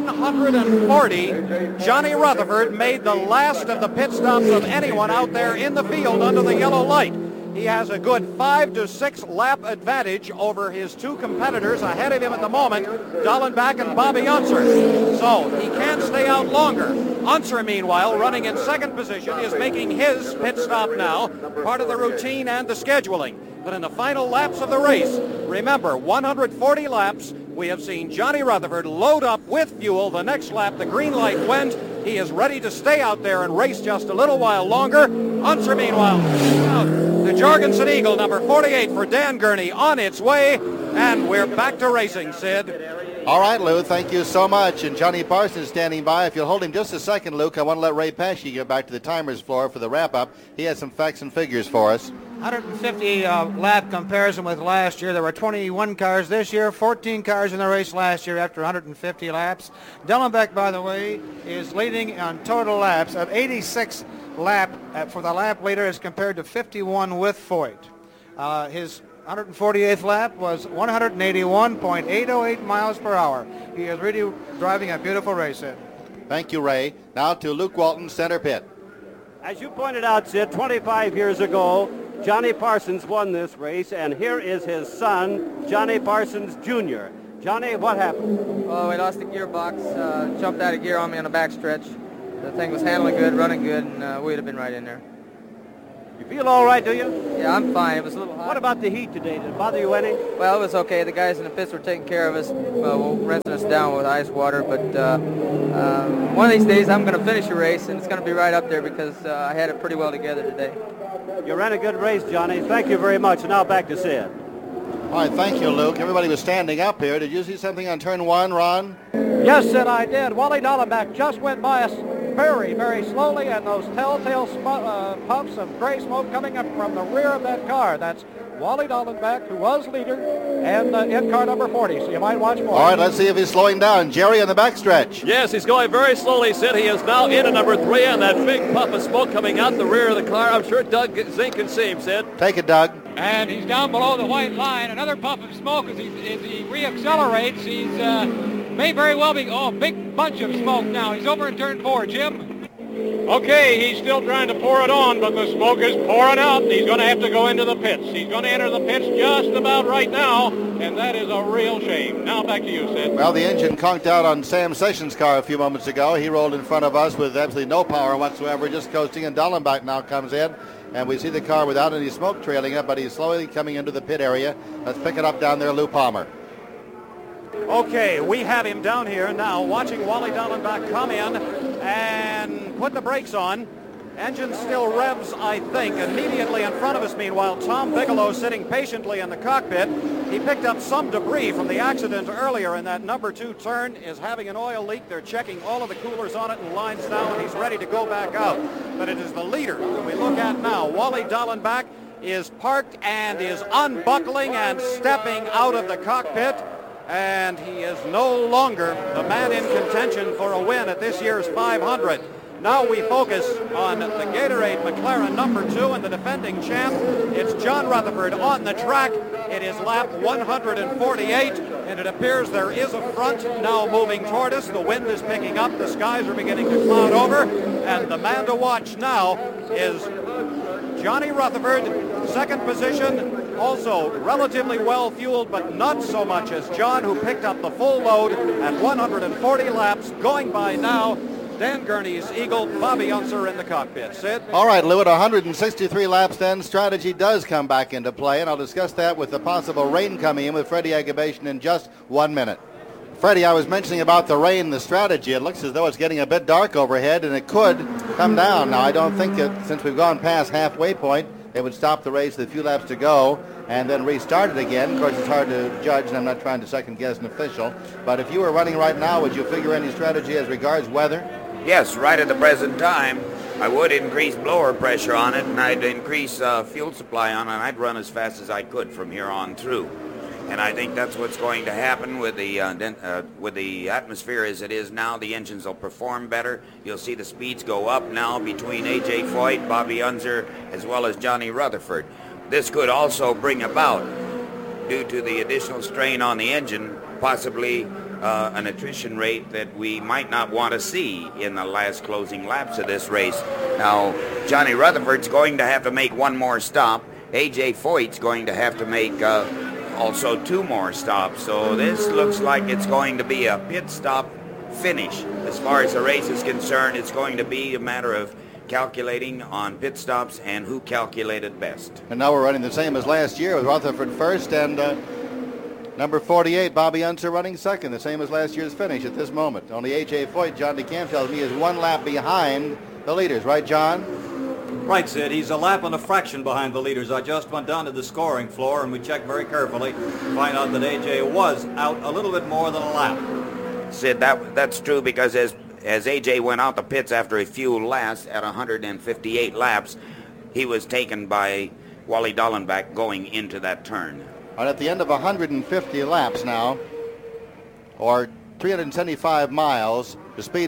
140, Johnny Rutherford made the last of the pit stops of anyone out there in the field under the yellow light. He has a good 5 to 6 lap advantage over his 2 competitors ahead of him at the moment, Dallenbach and Bobby Unser. So he can't stay out longer. Unser, meanwhile, running in 2nd position, is making his pit stop now, part of the routine and the scheduling. But in the final laps of the race, remember, 140 laps, we have seen Johnny Rutherford load up with fuel. The next lap, the green light went. He is ready to stay out there and race just a little while longer. Unser, meanwhile, the Jorgensen Eagle, number 48 for Dan Gurney, on its way. And we're back to racing, Sid. All right, Lou, thank you so much. And Johnny Parsons standing by. If you'll hold him just a second, Luke, I want to let Ray Paschke get back to the timers floor for the wrap-up. He has some facts and figures for us. 150 lap comparison with last year. There were 21 cars this year, 14 cars in the race last year after 150 laps. Dallenbach, by the way, is leading on total laps at 86 lap for the lap leader as compared to 51 with Foyt. His 148th lap was 181.808 miles per hour. He is really driving a beautiful race, Sid. Thank you, Ray. Now to Luke Walton, center pit. As you pointed out, Sid, 25 years ago, Johnny Parsons won this race, and here is his son, Johnny Parsons Jr. Johnny, what happened? Oh, we lost the gearbox, jumped out of gear on me on the backstretch. The thing was handling good, running good, and we'd have been right in there. You feel all right, do you? Yeah, I'm fine. It was a little hot. What about the heat today? Did it bother you any? Well, it was okay. The guys in the pits were taking care of us, rinsing us down with ice water. But one of these days, I'm going to finish a race, and it's going to be right up there because I had it pretty well together today. You ran a good race, Johnny. Thank you very much. Now back to Sid. All right, thank you, Luke. Everybody was standing up here. Did you see something on turn 1, Ron? Yes, Sid, I did. Wally Dallenbach just went by us very, very slowly, and those telltale puffs of gray smoke coming up from the rear of that car. That's Wally Dallenbach, who was leader, and in car number 40, so you might watch more. All right, let's see if he's slowing down. Jerry on the backstretch. Yes, he's going very slowly, Sid. He is now into number 3, and that big puff of smoke coming out the rear of the car. I'm sure Doug Zink can see him, Sid. Take it, Doug. And he's down below the white line. Another puff of smoke as he reaccelerates. He's may very well be, big bunch of smoke now. He's over in turn 4, Jim. Okay, he's still trying to pour it on, but the smoke is pouring out. He's going to have to go into the pits. He's going to enter the pits just about right now, and that is a real shame. Now back to you, Sid. Well, the engine conked out on Sam Sessions' car a few moments ago. He rolled in front of us with absolutely no power whatsoever, just coasting, and Dallenbach now comes in. And we see the car without any smoke trailing it, but he's slowly coming into the pit area. Let's pick it up down there, Lou Palmer. Okay, we have him down here now watching Wally Dallenbach come in and put the brakes on. Engine still revs, I think, immediately in front of us. Meanwhile, Tom Bigelow sitting patiently in the cockpit. He picked up some debris from the accident earlier in that number 2 turn, is having an oil leak. They're checking all of the coolers on it and lines now, and he's ready to go back out. But it is the leader that we look at now. Wally Dallenbach is parked and is unbuckling and stepping out of the cockpit. And he is no longer the man in contention for a win at this year's 500. Now we focus on the Gatorade McLaren number 2 and the defending champ. It's John Rutherford on the track. It is lap 148, and it appears there is a front now moving toward us. The wind is picking up. The skies are beginning to cloud over. And the man to watch now is Johnny Rutherford, second position. Also relatively well fueled, but not so much as John, who picked up the full load at 140 laps. Going by now, Dan Gurney's Eagle, Bobby Unser in the cockpit. Sid? All right, Lou, at 163 laps then, strategy does come back into play, and I'll discuss that with the possible rain coming in with Freddie Agabation in just 1 minute. Freddie, I was mentioning about the rain, the strategy. It looks as though it's getting a bit dark overhead, and it could come down. Now, I don't think that since we've gone past halfway point, they would stop the race with a few laps to go and then restart it again. Of course, it's hard to judge, and I'm not trying to second-guess an official. But if you were running right now, would you figure any strategy as regards weather? Yes, right at the present time, I would increase blower pressure on it, and I'd increase fuel supply on it, and I'd run as fast as I could from here on through. And I think that's what's going to happen with the atmosphere as it is now. The engines will perform better. You'll see the speeds go up now between A.J. Foyt, Bobby Unser, as well as Johnny Rutherford. This could also bring about, due to the additional strain on the engine, possibly an attrition rate that we might not want to see in the last closing laps of this race. Now, Johnny Rutherford's going to have to make one more stop. A.J. Foyt's going to have to make also 2 more stops. So this looks like it's going to be a pit stop finish. As far as the race is concerned, it's going to be a matter of calculating on pit stops and who calculated best. And now we're running the same as last year with Rutherford first and number 48, Bobby Unser, running second, the same as last year's finish at this moment. Only A.J. Foyt, John DeCamp tells me, is 1 lap behind the leaders. Right, John? Right, Sid. He's a lap and a fraction behind the leaders. I just went down to the scoring floor, and we checked very carefully to find out that A.J. was out a little bit more than a lap. Sid, that's true, because as A.J. went out the pits after a few laps at 158 laps, he was taken by Wally Dallenbach going into that turn. And at the end of 150 laps now, or 375 miles, the speed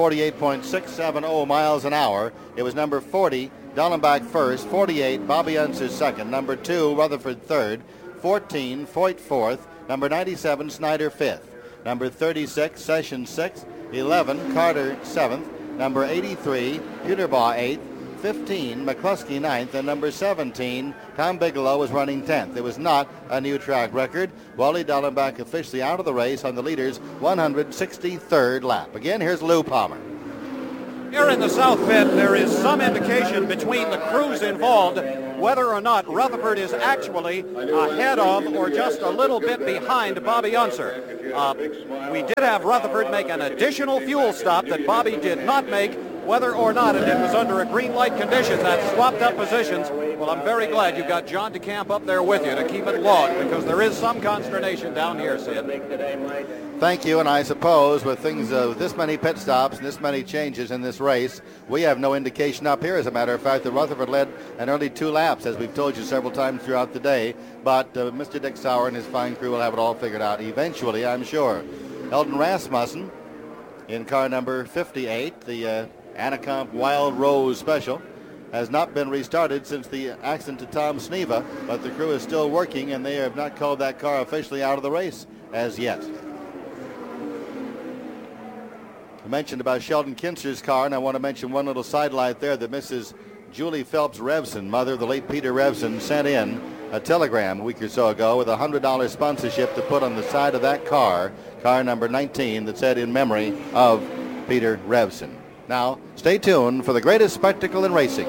148.670 miles an hour. It was number 40, Dallenbach first, 48, Bobby Unser second, number 2, Rutherford third, 14, Foyt 4th. Number 97, Snyder 5th. Number 36, Sessions 6th. 11, Carter 7th. Number 83, Peterbaugh 8th. 15, McCluskey 9th, and number 17, Tom Bigelow, was running 10th. It was not a new track record. Wally Dallenbach officially out of the race on the leader's 163rd lap. Again, here's Lou Palmer. Here in the South Pit, there is some indication between the crews involved whether or not Rutherford is actually ahead of or just a little bit behind Bobby Unser. We did have Rutherford make an additional fuel stop that Bobby did not make. Whether or not it was under a green light condition that swapped up positions, well, I'm very glad you've got John DeCamp up there with you to keep it logged, because there is some consternation down here, Sid. Thank you, and I suppose with things with this many pit stops and this many changes in this race, we have no indication up here, as a matter of fact, that Rutherford led an early 2 laps, as we've told you several times throughout the day, but Mr. Dick Sauer and his fine crew will have it all figured out eventually, I'm sure. Eldon Rasmussen in car number 58, the Anacomp Wild Rose Special, has not been restarted since the accident to Tom Sneva, but the crew is still working, and they have not called that car officially out of the race as yet. I mentioned about Sheldon Kinser's car, and I want to mention one little sidelight there that Mrs. Julie Phelps Revson, mother of the late Peter Revson, sent in a telegram a week or so ago with a $100 sponsorship to put on the side of that car, car number 19, that said in memory of Peter Revson. Now, stay tuned for the greatest spectacle in racing.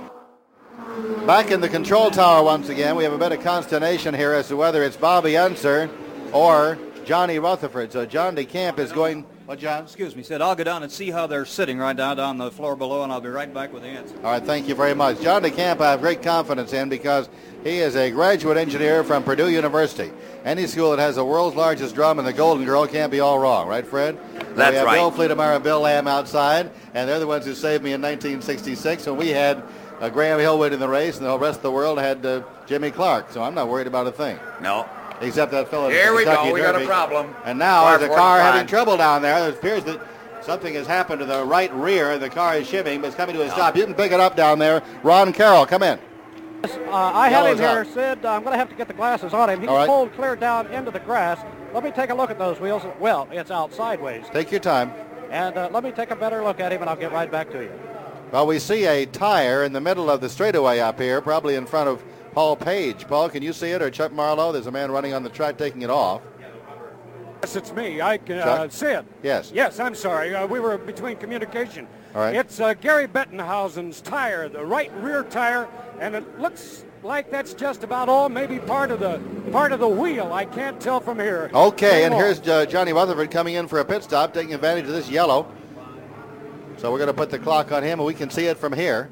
Back in the control tower once again, we have a bit of consternation here as to whether it's Bobby Unser or Johnny Rutherford. So John DeCamp is going... What, John? Excuse me, Sid. I'll go down and see how they're sitting right down on the floor below, and I'll be right back with the answer. All right, thank you very much. John DeCamp I have great confidence in because he is a graduate engineer from Purdue University. Any school that has the world's largest drum and the Golden Girl can't be all wrong, right, Fred? That's we have right. Bill Fleetemeyer and Bill Lamb outside, and they're the ones who saved me in 1966 when we had Graham Hillwood in the race, and the rest of the world had Jimmy Clark. So I'm not worried about a thing. No. Except that fellow. Here we Kentucky go. We Derby. got a problem. And now, Car as the car 45. having trouble down there, it appears that something has happened to the right rear. The car is shimming, but it's coming to a stop. You can pick it up down there. Ron Carroll, come in. I have him Yellow's here, Sid. I'm going to have to get the glasses on him. He's All right. pulled clear down into the grass. Let me take a look at those wheels. Well, it's out sideways. Take your time. And let me take a better look at him, and I'll get right back to you. Well, we see a tire in the middle of the straightaway up here, probably in front of Paul Page. Paul, can you see it, or Chuck Marlowe? There's a man running on the track taking it off. Yes, it's me. I can Chuck? Sid. Yes. Yes, I'm sorry. We were between communication. All right. It's Gary Bettenhausen's tire, the right rear tire, and it looks like that's just about all. Maybe part of the wheel. I can't tell from here. Okay, and Come on. here's Johnny Rutherford coming in for a pit stop, taking advantage of this yellow. So we're going to put the clock on him, and we can see it from here.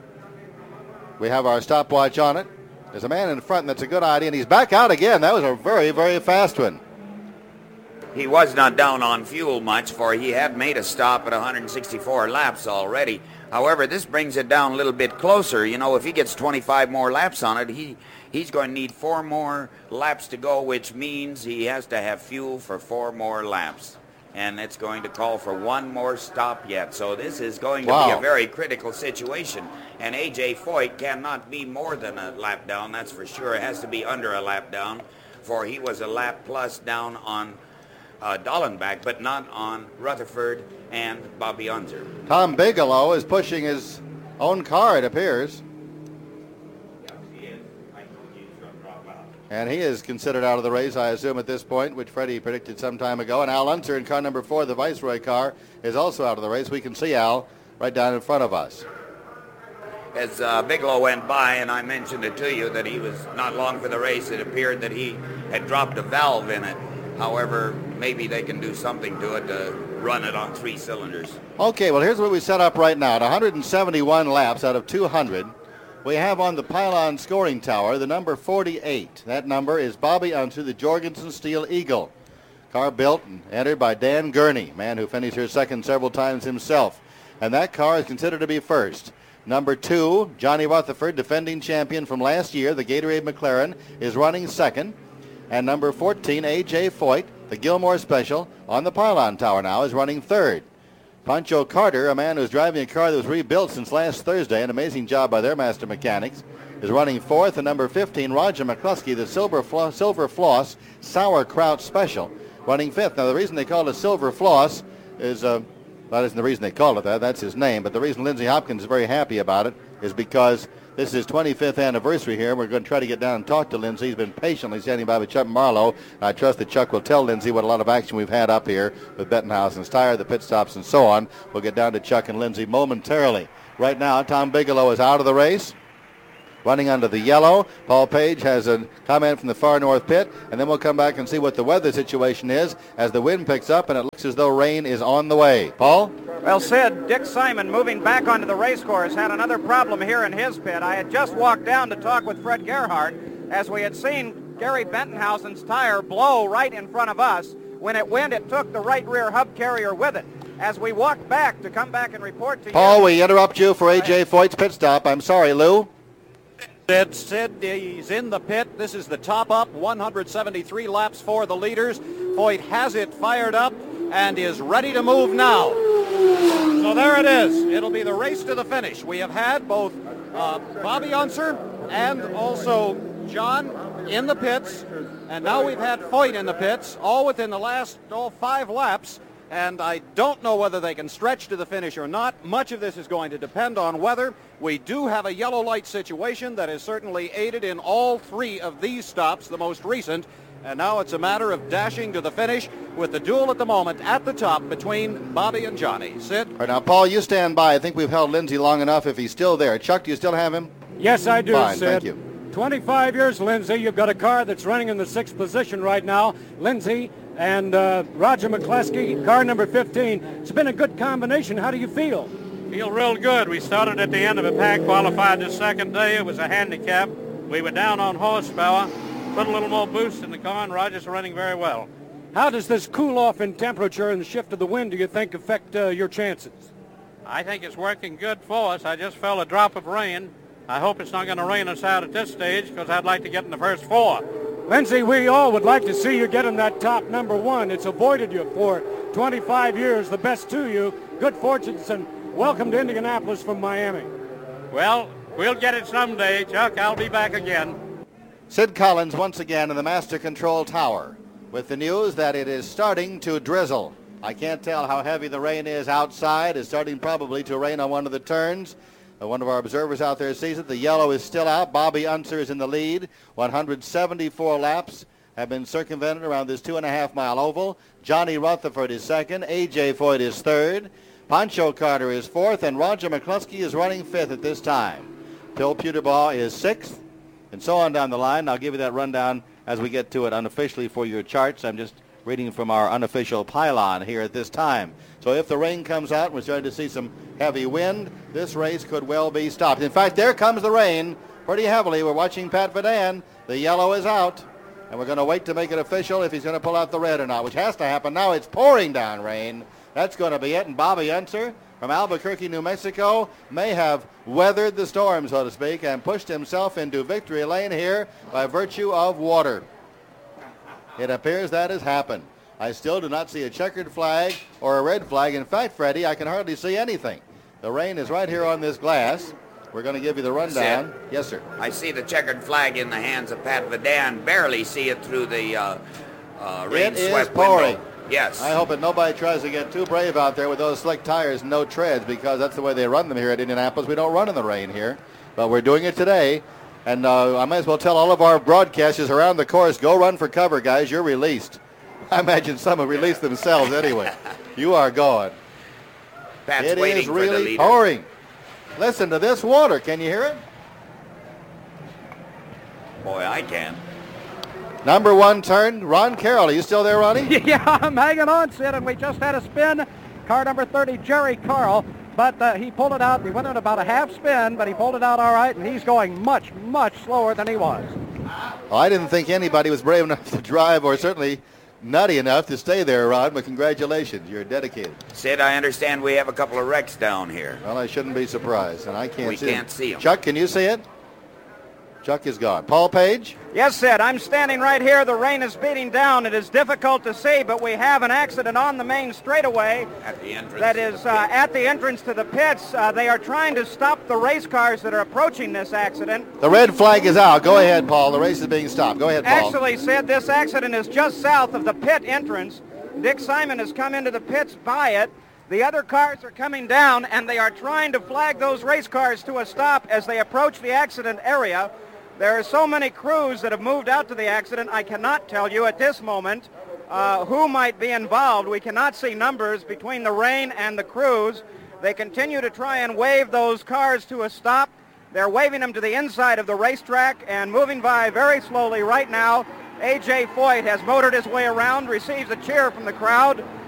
We have our stopwatch on it. There's a man in front, and that's a good idea, and he's back out again. That was a very, very fast one. He was not down on fuel much, for he had made a stop at 164 laps already. However, this brings it down a little bit closer. You know, if he gets 25 more laps on it, he's going to need 4 more laps to go, which means he has to have fuel for 4 more laps. And it's going to call for 1 more stop yet. So this is going to be a very critical situation. And A.J. Foyt cannot be more than a lap down, that's for sure. It has to be under a lap down, for he was a lap plus down on Dallenbach, but not on Rutherford and Bobby Unser. Tom Bigelow is pushing his own car, it appears. And he is considered out of the race, I assume, at this point, which Freddie predicted some time ago. And Al Unser in car number 4, the Viceroy car, is also out of the race. We can see Al right down in front of us. As Bigelow went by, and I mentioned it to you, that he was not long for the race, it appeared that he had dropped a valve in it. However, maybe they can do something to it to run it on 3 cylinders. Okay, well, here's what we set up right now. At 171 laps out of 200, we have on the pylon scoring tower the number 48. That number is Bobby Unser, the Jorgensen Steel Eagle. Car built and entered by Dan Gurney, man who finished here second several times himself. And that car is considered to be first. Number 2, Johnny Rutherford, defending champion from last year, the Gatorade McLaren, is running second. And number 14, A.J. Foyt, the Gilmore Special, on the pylon tower now, is running third. Pancho Carter, a man who's driving a car that was rebuilt since last Thursday, an amazing job by their master mechanics, is running fourth, and number 15, Roger McCluskey, the Silver Floss Sauerkraut Special, running fifth. Now, the reason they call it Silver Floss is, that isn't the reason they call it that. That's his name. But the reason Lindsey Hopkins is very happy about it is because this is his 25th anniversary here. We're going to try to get down and talk to Lindsey. He's been patiently standing by with Chuck Marlowe. I trust that Chuck will tell Lindsey what a lot of action we've had up here with Bettenhausen's tire, the pit stops, and so on. We'll get down to Chuck and Lindsey momentarily. Right now, Tom Bigelow is out of the race, running under the yellow. Paul Page has a comment from the far north pit, and then we'll come back and see what the weather situation is as the wind picks up, and it looks as though rain is on the way. Paul? Well, Sid, Dick Simon, moving back onto the race course, had another problem here in his pit. I had just walked down to talk with Fred Gerhardt as we had seen Gary Bettenhausen's tire blow right in front of us. When it went, it took the right rear hub carrier with it. As we walked back to come back and report to you... Paul, we interrupt you for A.J. Foyt's pit stop. I'm sorry, Lou. Sid, he's in the pit. This is the top up, 173 laps for the leaders. Foyt has it fired up and is ready to move now. So there it is. It'll be the race to the finish. We have had both Bobby Unser and also John in the pits, and now we've had Foyt in the pits, all within the last 5 laps. And I don't know whether they can stretch to the finish or not. Much of this is going to depend on weather. We do have a yellow light situation that has certainly aided in all 3 of these stops, the most recent. And now it's a matter of dashing to the finish with the duel at the moment at the top between Bobby and Johnny. Sid? All right, now, Paul, you stand by. I think we've held Lindsey long enough if he's still there. Chuck, do you still have him? Yes, I do, Fine, Sid. thank you. 25 years, Lindsey. You've got a car that's running in the 6th position right now. Lindsey and Roger McCluskey, car number 15. It's been a good combination. How do you feel? Feel real good. We started at the end of a pack, qualified the second day. It was a handicap. We were down on horsepower. Put a little more boost in the car, and Roger's running very well. How does this cool off in temperature and the shift of the wind, do you think, affect your chances? I think it's working good for us. I just felt a drop of rain. I hope it's not going to rain us out at this stage because I'd like to get in the first 4. Lindsey, we all would like to see you get in that top number 1. It's avoided you for 25 years. The best to you. Good fortunes and welcome to Indianapolis from Miami. Well, we'll get it someday, Chuck. I'll be back again. Sid Collins once again in the Master Control Tower with the news that it is starting to drizzle. I can't tell how heavy the rain is outside. It's starting probably to rain on one of the turns. One of our observers out there sees it. The yellow is still out. Bobby Unser is in the lead. 174 laps have been circumvented around this 2.5-mile oval. Johnny Rutherford is second. A.J. Foyt is third. Pancho Carter is fourth. And Roger McCluskey is running fifth at this time. Bill Puterbaugh is sixth. And so on down the line. I'll give you that rundown as we get to it unofficially for your charts. I'm just reading from our unofficial pylon here at this time. So if the rain comes out and we're starting to see some heavy wind, this race could well be stopped. In fact, there comes the rain pretty heavily. We're watching Pat Vadan. The yellow is out, and we're going to wait to make it official if he's going to pull out the red or not, which has to happen now. It's pouring down rain. That's going to be it. And Bobby Unser from Albuquerque, New Mexico, may have weathered the storm, so to speak, and pushed himself into victory lane here by virtue of water. It appears that has happened. I still do not see a checkered flag or a red flag. In fact, Freddie, I can hardly see anything. The rain is right here on this glass. We're going to give you the rundown. Yes, sir. I see the checkered flag in the hands of Pat Vadan. Barely see it through the rain-swept pouring. window. Yes. I hope that nobody tries to get too brave out there with those slick tires and no treads, because that's the way they run them here at Indianapolis. We don't run in the rain here, but we're doing it today. And I might as well tell all of our broadcasters around the course, go run for cover, guys. You're released. I imagine some will release themselves anyway. You are going. Pat's it waiting is for the really leader. pouring. Listen to this water. Can you hear it? Boy, I can. Number 1 turn, Ron Carroll. Are you still there, Ronnie? Yeah, I'm hanging on, Sid, and we just had a spin. Car number 30, Jerry Carl, but he pulled it out. We went in about a half spin, but he pulled it out all right, and he's going much, much slower than he was. Well, I didn't think anybody was brave enough to drive, or certainly nutty enough to stay there, Ron, but congratulations. You're dedicated. Sid, I understand we have a couple of wrecks down here. Well, I shouldn't be surprised, and I can't see We can't see them. Chuck, can you see it? Chuck is gone. Paul Page? Yes, Sid. I'm standing right here. The rain is beating down. It is difficult to see, but we have an accident on the main straightaway. At the entrance. That is at the entrance to the pits. They are trying to stop the race cars that are approaching this accident. The red flag is out. Go ahead, Paul. The race is being stopped. Go ahead, Paul. Actually, Sid, this accident is just south of the pit entrance. Dick Simon has come into the pits by it. The other cars are coming down, and they are trying to flag those race cars to a stop as they approach the accident area. There are so many crews that have moved out to the accident, I cannot tell you at this moment who might be involved. We cannot see numbers between the rain and the crews. They continue to try and wave those cars to a stop. They're waving them to the inside of the racetrack and moving by very slowly right now. A.J. Foyt has motored his way around, receives a cheer from the crowd.